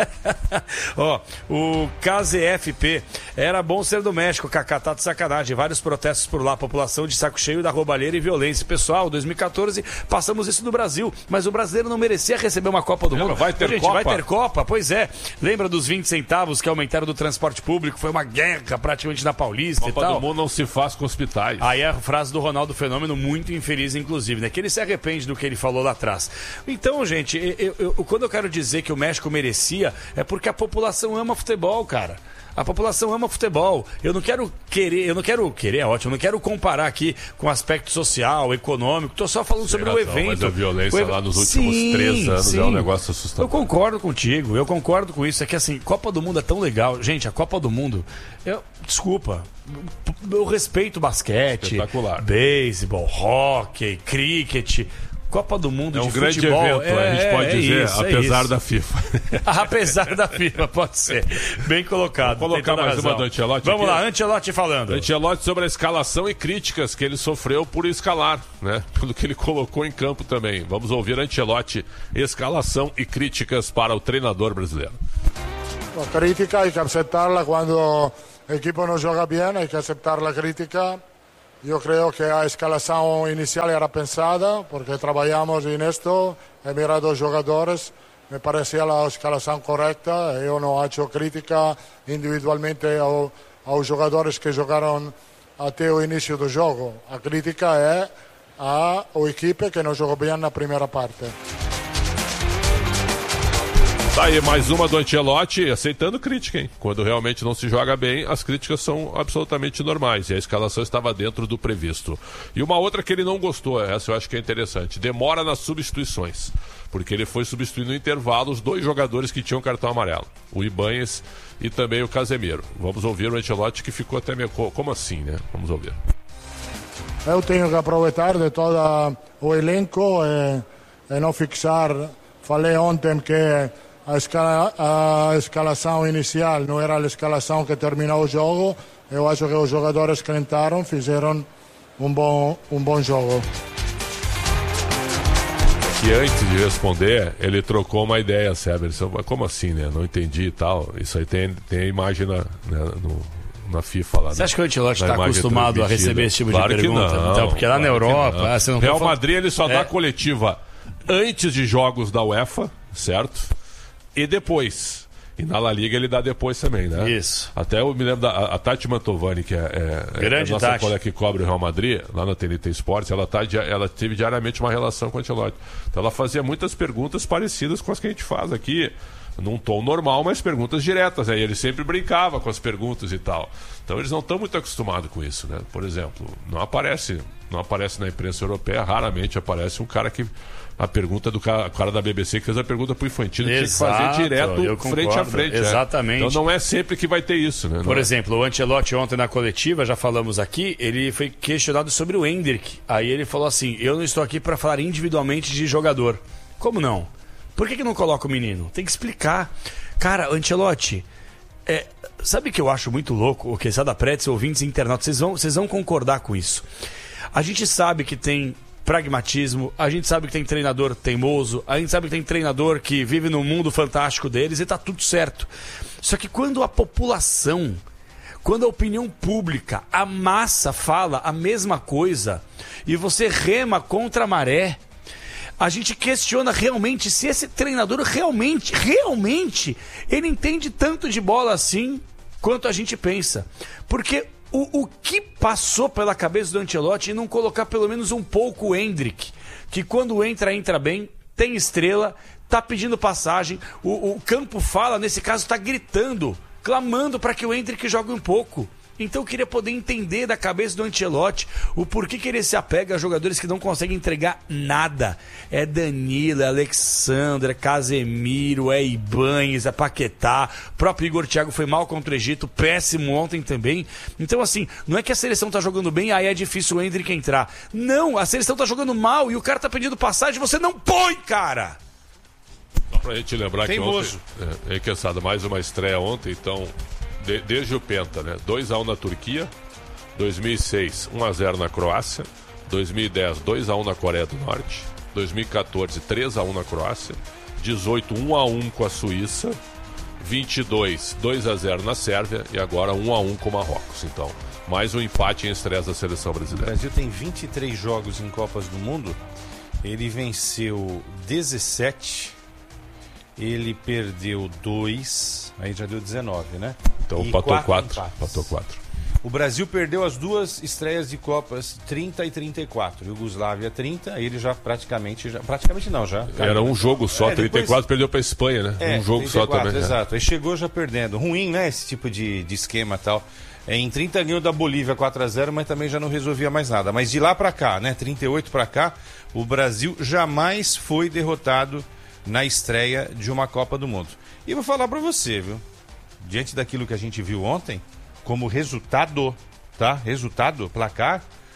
Speaker 2: Ó, o K Z F P. Era bom ser do México, Kaká, tá de sacanagem. Vários protestos por lá, população de saco cheio da roubalheira e violência. Pessoal, dois mil e quatorze, passamos isso no Brasil, mas o brasileiro não merecia receber uma Copa do Mundo.
Speaker 3: Vai ter
Speaker 2: Gente,
Speaker 3: Copa?
Speaker 2: vai ter Copa? Pois é. Lembra dos vinte centavos que aumentaram do transporte público? Foi uma guerra praticamente na Paulista
Speaker 3: Copa
Speaker 2: e tal.
Speaker 3: do Mundo não se faz com hospitais.
Speaker 2: Aí é a frase do Ronaldo Fenômeno, muito infeliz, inclusive, né? Que ele se arrepende do que ele falou lá atrás. Então, gente, eu, eu, eu, quando eu quero dizer que o México merecia, é porque a população ama futebol, cara. A população ama futebol. Eu não quero querer, eu não quero querer, é ótimo, eu não quero comparar aqui com aspecto social, econômico. Estou só falando sobre
Speaker 3: razão,
Speaker 2: o evento.
Speaker 3: Mas a violência
Speaker 2: ev...
Speaker 3: lá nos últimos
Speaker 2: sim,
Speaker 3: três anos
Speaker 2: sim.
Speaker 3: é um negócio assustador.
Speaker 2: Eu concordo contigo, eu concordo com isso. É que assim, Copa do Mundo é tão legal. Gente, a Copa do Mundo, eu, desculpa, eu respeito basquete,
Speaker 3: espetacular,
Speaker 2: beisebol, hóquei, cricket. Copa do Mundo
Speaker 3: é um
Speaker 2: de
Speaker 3: grande
Speaker 2: futebol,
Speaker 3: evento,
Speaker 2: é,
Speaker 3: a gente pode
Speaker 2: é
Speaker 3: dizer,
Speaker 2: isso,
Speaker 3: apesar
Speaker 2: é
Speaker 3: da FIFA.
Speaker 2: Apesar da FIFA, pode ser. Bem colocado.
Speaker 3: Vou colocar mais
Speaker 2: razão.
Speaker 3: uma do Ancelotti.
Speaker 2: Vamos
Speaker 3: aqui.
Speaker 2: lá, Ancelotti falando.
Speaker 3: Ancelotti sobre a escalação e críticas que ele sofreu por escalar, né? Pelo que ele colocou em campo também. Vamos ouvir Ancelotti, escalação e críticas para o treinador brasileiro.
Speaker 5: A crítica hay que aceptarla quando o equipo não joga bem, hay que aceptar a crítica. Eu creio que a escalação inicial era pensada, porque trabalhamos nisto, he mirado os jogadores, me parecia a escalação correta, eu não acho crítica individualmente ao, aos jogadores que jogaram até o início do jogo. A crítica é a o equipe que não jogou bem na primeira parte.
Speaker 3: Tá aí mais uma do Ancelotti, aceitando crítica, hein? Quando realmente não se joga bem, as críticas são absolutamente normais e a escalação estava dentro do previsto. E uma outra que ele não gostou, essa eu acho que é interessante, demora nas substituições, porque ele foi substituindo no intervalo os dois jogadores que tinham cartão amarelo, o Ibanez e também o Casemiro. Vamos ouvir o Ancelotti, que ficou até meio... Como assim, né? Vamos ouvir.
Speaker 5: Eu tenho que aproveitar de todo o elenco e, e não fixar. Falei ontem que A, escala, a escalação inicial não era a escalação que terminou o jogo. Eu acho que os jogadores que entraram fizeram um bom, um bom jogo.
Speaker 3: E antes de responder, ele trocou uma ideia, Sever. Como assim, né? Não entendi e tal. Isso aí tem, tem a imagem na, né, no, na FIFA lá.
Speaker 2: Você
Speaker 3: né?
Speaker 2: acha que o Ancelotti está acostumado a receber esse tipo
Speaker 3: claro
Speaker 2: de pergunta?
Speaker 3: Que não,
Speaker 2: então, porque lá
Speaker 3: claro
Speaker 2: na Europa... Ah, você não
Speaker 3: Real
Speaker 2: falando...
Speaker 3: Madrid ele só
Speaker 2: é.
Speaker 3: dá coletiva antes de jogos da UEFA, certo? E depois. E na La Liga ele dá depois também, né?
Speaker 2: Isso.
Speaker 3: Até eu me lembro da a Tati Mantovani, que é, é,
Speaker 2: Grande
Speaker 3: é a nossa
Speaker 2: Tati.
Speaker 3: colega que cobre o Real Madrid, lá na T N T Esportes, ela, tá, ela teve diariamente uma relação com o Ancelotti. Então ela fazia muitas perguntas parecidas com as que a gente faz aqui, num tom normal, mas perguntas diretas. Aí ele sempre brincava com as perguntas e tal. Então eles não estão muito acostumados com isso, né? Por exemplo, não aparece, não aparece na imprensa europeia, raramente aparece um cara que... A pergunta do cara, cara da B B C que fez a pergunta pro Infantino, tinha que fazer direto frente a frente.
Speaker 2: Exatamente.
Speaker 3: É. Então não é sempre que vai ter isso, né?
Speaker 2: Por
Speaker 3: não
Speaker 2: exemplo, é. o Ancelotti ontem na coletiva, já falamos aqui, ele foi questionado sobre o Endrick. Aí ele falou assim, eu não estou aqui para falar individualmente de jogador. Como não? Por que, que não coloca o menino? Tem que explicar. Cara, Ancelotti, é, sabe que eu acho muito louco, o que da Pretzel, ouvintes e internautas, vocês vão, vocês vão concordar com isso. A gente sabe que tem pragmatismo, a gente sabe que tem treinador teimoso, a gente sabe que tem treinador que vive no mundo fantástico deles e tá tudo certo. Só que quando a população, quando a opinião pública, a massa fala a mesma coisa e você rema contra a maré, a gente questiona realmente se esse treinador realmente, realmente, ele entende tanto de bola assim quanto a gente pensa. Porque O, o que passou pela cabeça do Ancelotti e não colocar pelo menos um pouco o Endrick, que quando entra, entra bem, tem estrela, tá pedindo passagem, o, o campo fala, nesse caso, tá gritando, clamando para que o Endrick jogue um pouco. Então eu queria poder entender da cabeça do Ancelotti o porquê que ele se apega a jogadores que não conseguem entregar nada. É Danilo, é Alexandre, é Casemiro, é Ibañez, é Paquetá, o próprio Igor Thiago foi mal contra o Egito, péssimo ontem também. Então assim, não é que a seleção tá jogando bem, aí é difícil o Endrick entrar. Não, a seleção tá jogando mal e o cara tá pedindo passagem, você não põe, cara!
Speaker 3: Só pra gente lembrar
Speaker 1: Teimoso.
Speaker 3: que ontem, é, é cansado, mais uma estreia ontem, então, de, desde o Penta, né? dois a um na Turquia, dois mil e seis, um a zero na Croácia, dois mil e dez, dois a um na Coreia do Norte, dois mil e quatorze, três a um na Croácia, dezoito, um a um com a Suíça, vinte e dois, dois a zero na Sérvia e agora um a um com o Marrocos. Então, mais um empate em estreias da seleção
Speaker 1: O
Speaker 3: brasileira.
Speaker 1: Brasil tem vinte e três jogos em Copas do Mundo, ele venceu dezessete, ele perdeu dois, aí já deu dezenove, né?
Speaker 3: Então,
Speaker 1: E
Speaker 3: empatou
Speaker 1: quatro
Speaker 3: quatro.
Speaker 1: empates.
Speaker 3: Empatou quatro.
Speaker 1: O Brasil perdeu as duas estreias de Copas, trinta e trinta e quatro. Iugoslávia trinta, ele já praticamente, já, praticamente não, já.
Speaker 3: Era um jogo só,
Speaker 1: É,
Speaker 3: trinta e quatro
Speaker 1: depois-
Speaker 3: perdeu pra Espanha, né?
Speaker 1: É,
Speaker 3: um jogo só
Speaker 1: trinta e quatro,
Speaker 3: também. né?
Speaker 1: Exato, aí chegou já perdendo. Ruim, né, esse tipo de, de esquema e tal. É, em trinta ganhou da Bolívia quatro a zero, mas também já não resolvia mais nada. Mas de lá pra cá, né, trinta e oito pra cá, o Brasil jamais foi derrotado na estreia de uma Copa do Mundo. E vou falar pra você, viu? Diante daquilo que a gente viu ontem, como resultado, tá? Resultado, placar,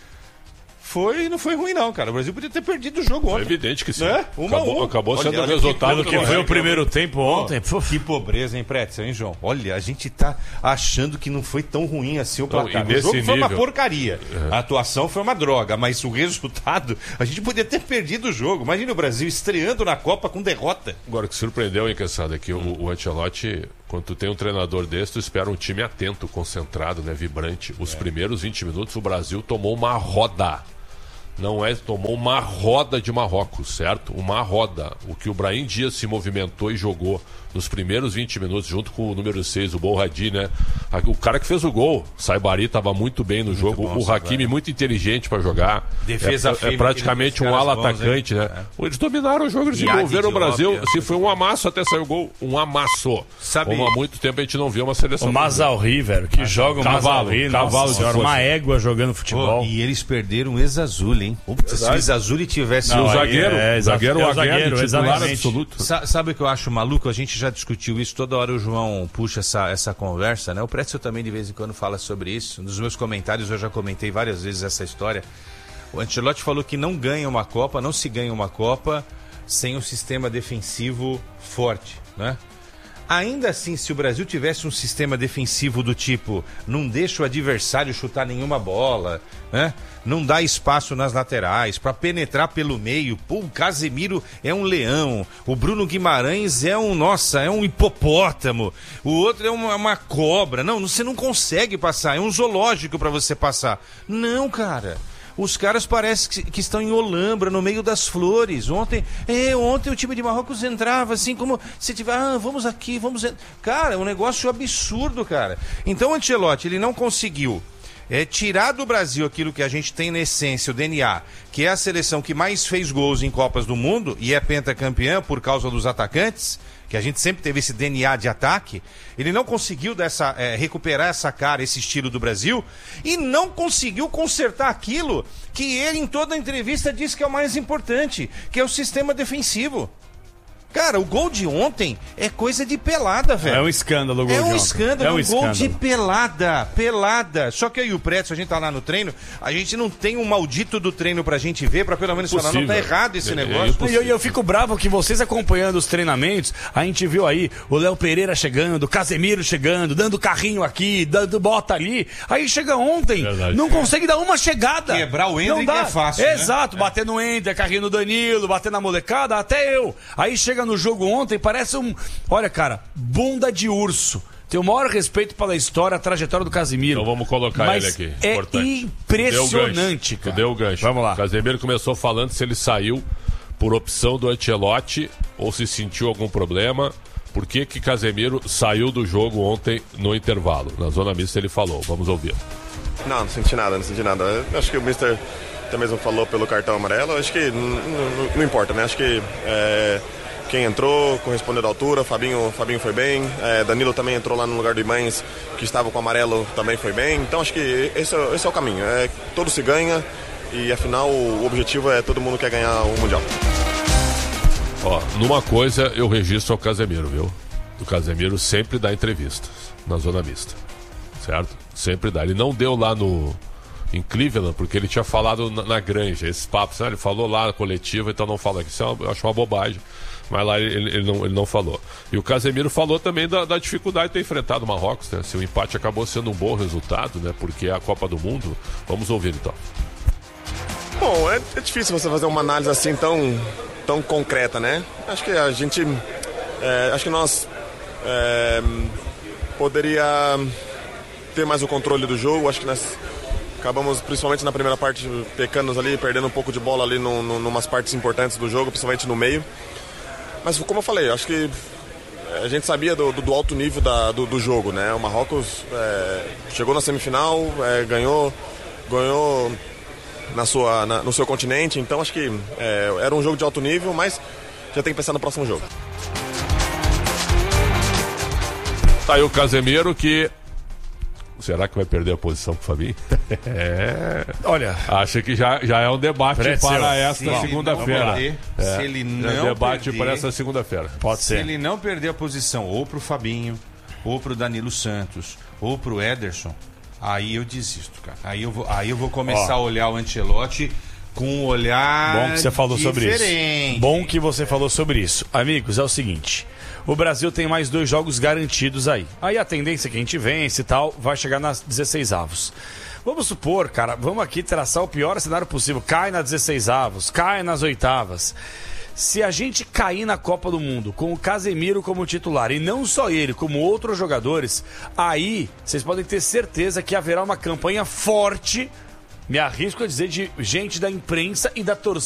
Speaker 1: foi, não foi ruim não, cara. O Brasil podia ter perdido o jogo
Speaker 3: É
Speaker 1: ontem.
Speaker 3: evidente que sim.
Speaker 1: Né? Uma a
Speaker 3: acabou
Speaker 1: um.
Speaker 3: acabou sendo
Speaker 1: Olha,
Speaker 3: o
Speaker 1: olha que
Speaker 3: resultado
Speaker 1: pelo
Speaker 3: do
Speaker 1: que
Speaker 2: Que foi o
Speaker 1: É,
Speaker 2: primeiro tempo ontem.
Speaker 1: Pô, que pobreza, hein, Pretzel, hein, João? Olha, a gente tá achando que não foi tão ruim assim o placar.
Speaker 3: Não, e
Speaker 1: O jogo
Speaker 3: nesse
Speaker 1: foi uma
Speaker 3: nível-
Speaker 1: porcaria. A atuação foi uma droga, mas o resultado, a gente podia ter perdido o jogo. Imagina o Brasil estreando na Copa com derrota.
Speaker 3: Agora, o que surpreendeu, hein, cansado, é que o, o Ancelotti, quando tu tem um treinador desse, tu espera um time atento, concentrado, né, vibrante. Os primeiros vinte minutos, o Brasil tomou uma roda. Não é, tomou uma roda de Marrocos, certo? Uma roda. O que o Brahim Dias se movimentou e jogou nos primeiros vinte minutos, junto com o número seis, o Bolhadi, né? O cara que fez o gol, Saibari, estava muito bem no jogo.
Speaker 1: bom,
Speaker 3: O Hakimi,
Speaker 1: Saibari.
Speaker 3: muito inteligente para jogar.
Speaker 1: Defesa
Speaker 3: é,
Speaker 1: firme,
Speaker 3: é praticamente
Speaker 1: aqueles
Speaker 3: um ala
Speaker 1: caras bons,
Speaker 3: atacante,
Speaker 1: hein?
Speaker 3: né? Eles dominaram o jogo, eles
Speaker 1: E
Speaker 3: envolveram o
Speaker 1: Diop,
Speaker 3: Brasil.
Speaker 1: é.
Speaker 3: Se foi um amasso até sair o gol, um amasso.
Speaker 1: Sabe-
Speaker 3: Como há muito tempo a gente não vê uma seleção.
Speaker 2: O Mazalri, velho, que joga o
Speaker 3: Cavalo,
Speaker 2: Mazalri.
Speaker 3: cavalo
Speaker 2: Nossa
Speaker 3: de
Speaker 2: senhora,
Speaker 3: força.
Speaker 2: uma égua jogando futebol.
Speaker 1: Pô, e eles perderam o Exazuli, hein? Putz, se o Exazuli tivesse...
Speaker 2: Não,
Speaker 3: o
Speaker 1: o
Speaker 2: aí
Speaker 3: zagueiro,
Speaker 2: é,
Speaker 3: o zagueiro,
Speaker 2: é o
Speaker 3: o zagueiro,
Speaker 2: zagueiro,
Speaker 3: titular
Speaker 2: exatamente.
Speaker 3: absoluto.
Speaker 1: Sa- Sabe o que eu acho maluco? A gente já discutiu isso, toda hora o João puxa essa, essa conversa, né? O Pretzel também de vez em quando fala sobre isso. Nos meus comentários eu já comentei várias vezes essa história. O Ancelotti falou que não ganha uma Copa, não se ganha uma Copa sem um sistema defensivo forte, né? Ainda assim, se o Brasil tivesse um sistema defensivo do tipo não deixa o adversário chutar nenhuma bola, né? Não dá espaço nas laterais para penetrar pelo meio. Pô, o Casemiro é um leão, o Bruno Guimarães é um, nossa, é um hipopótamo, o outro é uma, uma cobra. Não, você não consegue passar, é um zoológico para você passar. Não, cara. Os caras parecem que, que estão em Olambra, no meio das flores. Ontem, é, ontem o time de Marrocos entrava assim como se tiver, ah, vamos aqui, vamos... en-". Cara, é um negócio absurdo, cara. Então o Ancelotti, ele não conseguiu é, tirar do Brasil aquilo que a gente tem na essência, o D N A, que é a seleção que mais fez gols em Copas do Mundo e é pentacampeã por causa dos atacantes, que a gente sempre teve esse D N A de ataque. Ele não conseguiu dessa, é, recuperar essa cara, esse estilo do Brasil, e não conseguiu consertar aquilo que ele em toda entrevista diz que é o mais importante, que é o sistema defensivo. Cara, o gol de ontem é coisa de pelada, velho.
Speaker 2: É um escândalo o gol
Speaker 1: É
Speaker 2: de
Speaker 1: um
Speaker 2: ontem.
Speaker 1: escândalo,
Speaker 2: É um
Speaker 1: um gol
Speaker 2: escândalo.
Speaker 1: de pelada, pelada. Só que eu e o Pretzel, a gente tá lá no treino, a gente não tem um maldito do treino pra gente ver, pra pelo menos falar, não, tá
Speaker 3: Impossível.
Speaker 1: errado esse
Speaker 3: É- é
Speaker 1: negócio.
Speaker 3: impossível.
Speaker 2: E eu, eu fico bravo que vocês acompanhando os treinamentos, a gente viu aí o Léo Pereira chegando, o Casemiro chegando, dando carrinho aqui, dando bota ali. Aí chega ontem,
Speaker 3: Verdade.
Speaker 2: não consegue dar uma chegada.
Speaker 1: Quebrar o Endrick
Speaker 2: Não dá.
Speaker 1: é fácil, né?
Speaker 2: Exato, bater no Ender, carrinho no Danilo, bater na molecada, até eu. Aí chega no jogo ontem, parece um... Olha, cara, bunda de urso. Tenho o maior respeito pela história, a trajetória do Casemiro.
Speaker 3: Então vamos colocar
Speaker 2: Mas
Speaker 3: ele aqui.
Speaker 2: é
Speaker 3: Importante.
Speaker 2: impressionante,
Speaker 3: Tu
Speaker 2: cara.
Speaker 3: deu o gancho.
Speaker 2: Vamos lá.
Speaker 3: O Casemiro começou falando se ele saiu por opção do Ancelotti ou se sentiu algum problema. Por que que Casemiro saiu do jogo ontem no intervalo? Na zona mista ele falou. Vamos ouvir.
Speaker 8: Não, não senti nada, não senti nada. Eu acho que o mister até mesmo falou pelo cartão amarelo. Acho que não, não- não importa, né? Acho que é, quem entrou, correspondeu à altura. Fabinho, Fabinho foi bem. É, Danilo também entrou lá no lugar de Mães, que estava com o amarelo, também foi bem. Então acho que esse é, esse é o caminho. É, todo se ganha e afinal o objetivo é todo mundo quer ganhar o Mundial.
Speaker 3: Ó, numa coisa eu registro ao Casemiro, viu? O Casemiro sempre dá entrevistas na zona mista, certo? Sempre dá. Ele não deu lá no em Cleveland, porque ele tinha falado na, na granja, esses papos, né? Ele falou lá na coletiva, então não fala aqui. Isso é uma, eu acho uma bobagem. Mas lá ele, ele, não, ele não falou. E o Casemiro falou também da, da dificuldade de ter enfrentado o Marrocos, né? Se o empate acabou sendo um bom resultado, né? Porque é a Copa do Mundo. Vamos ouvir então.
Speaker 8: Bom, é, é difícil você fazer uma análise assim tão, tão concreta, né? Acho que a gente... É, acho que nós é, poderia ter mais o controle do jogo. Acho que nós acabamos, principalmente na primeira parte, pecando ali, perdendo um pouco de bola ali no, no, numas partes importantes do jogo, principalmente no meio. Mas como eu falei, acho que a gente sabia do, do, do alto nível da, do, do jogo, né? O Marrocos é, chegou na semifinal, é, ganhou, ganhou na sua, na, no seu continente, então acho que é, era um jogo de alto nível, mas já tem que pensar no próximo jogo.
Speaker 3: Tá aí o Casemiro que... Será que vai perder a posição pro Fabinho? É.
Speaker 2: Olha,
Speaker 3: acho que já, já é um debate
Speaker 2: Pretzel,
Speaker 3: para esta segunda-feira.
Speaker 1: É, se ele não
Speaker 3: é um debate
Speaker 1: perder,
Speaker 3: para essa segunda-feira.
Speaker 2: Pode
Speaker 1: se
Speaker 2: ser.
Speaker 1: ele não perder a posição ou pro Fabinho, ou pro Danilo Santos, ou pro Ederson, aí eu desisto, cara. Aí eu vou, aí eu vou começar Ó, a olhar o Ancelotti com um olhar
Speaker 2: Bom que você falou
Speaker 1: diferente.
Speaker 2: sobre isso. Bom que você falou sobre isso. Amigos, é o seguinte... O Brasil tem mais dois jogos garantidos aí. Aí a tendência é que a gente vence e tal, vai chegar nas dezesseis avos. Vamos supor, cara, vamos aqui traçar o pior cenário possível. Cai nas dezesseis avos, cai nas oitavas. Se a gente cair na Copa do Mundo com o Casemiro como titular, e não só ele, como outros jogadores, aí vocês podem ter certeza que haverá uma campanha forte, me arrisco a dizer, de gente da imprensa e da torcida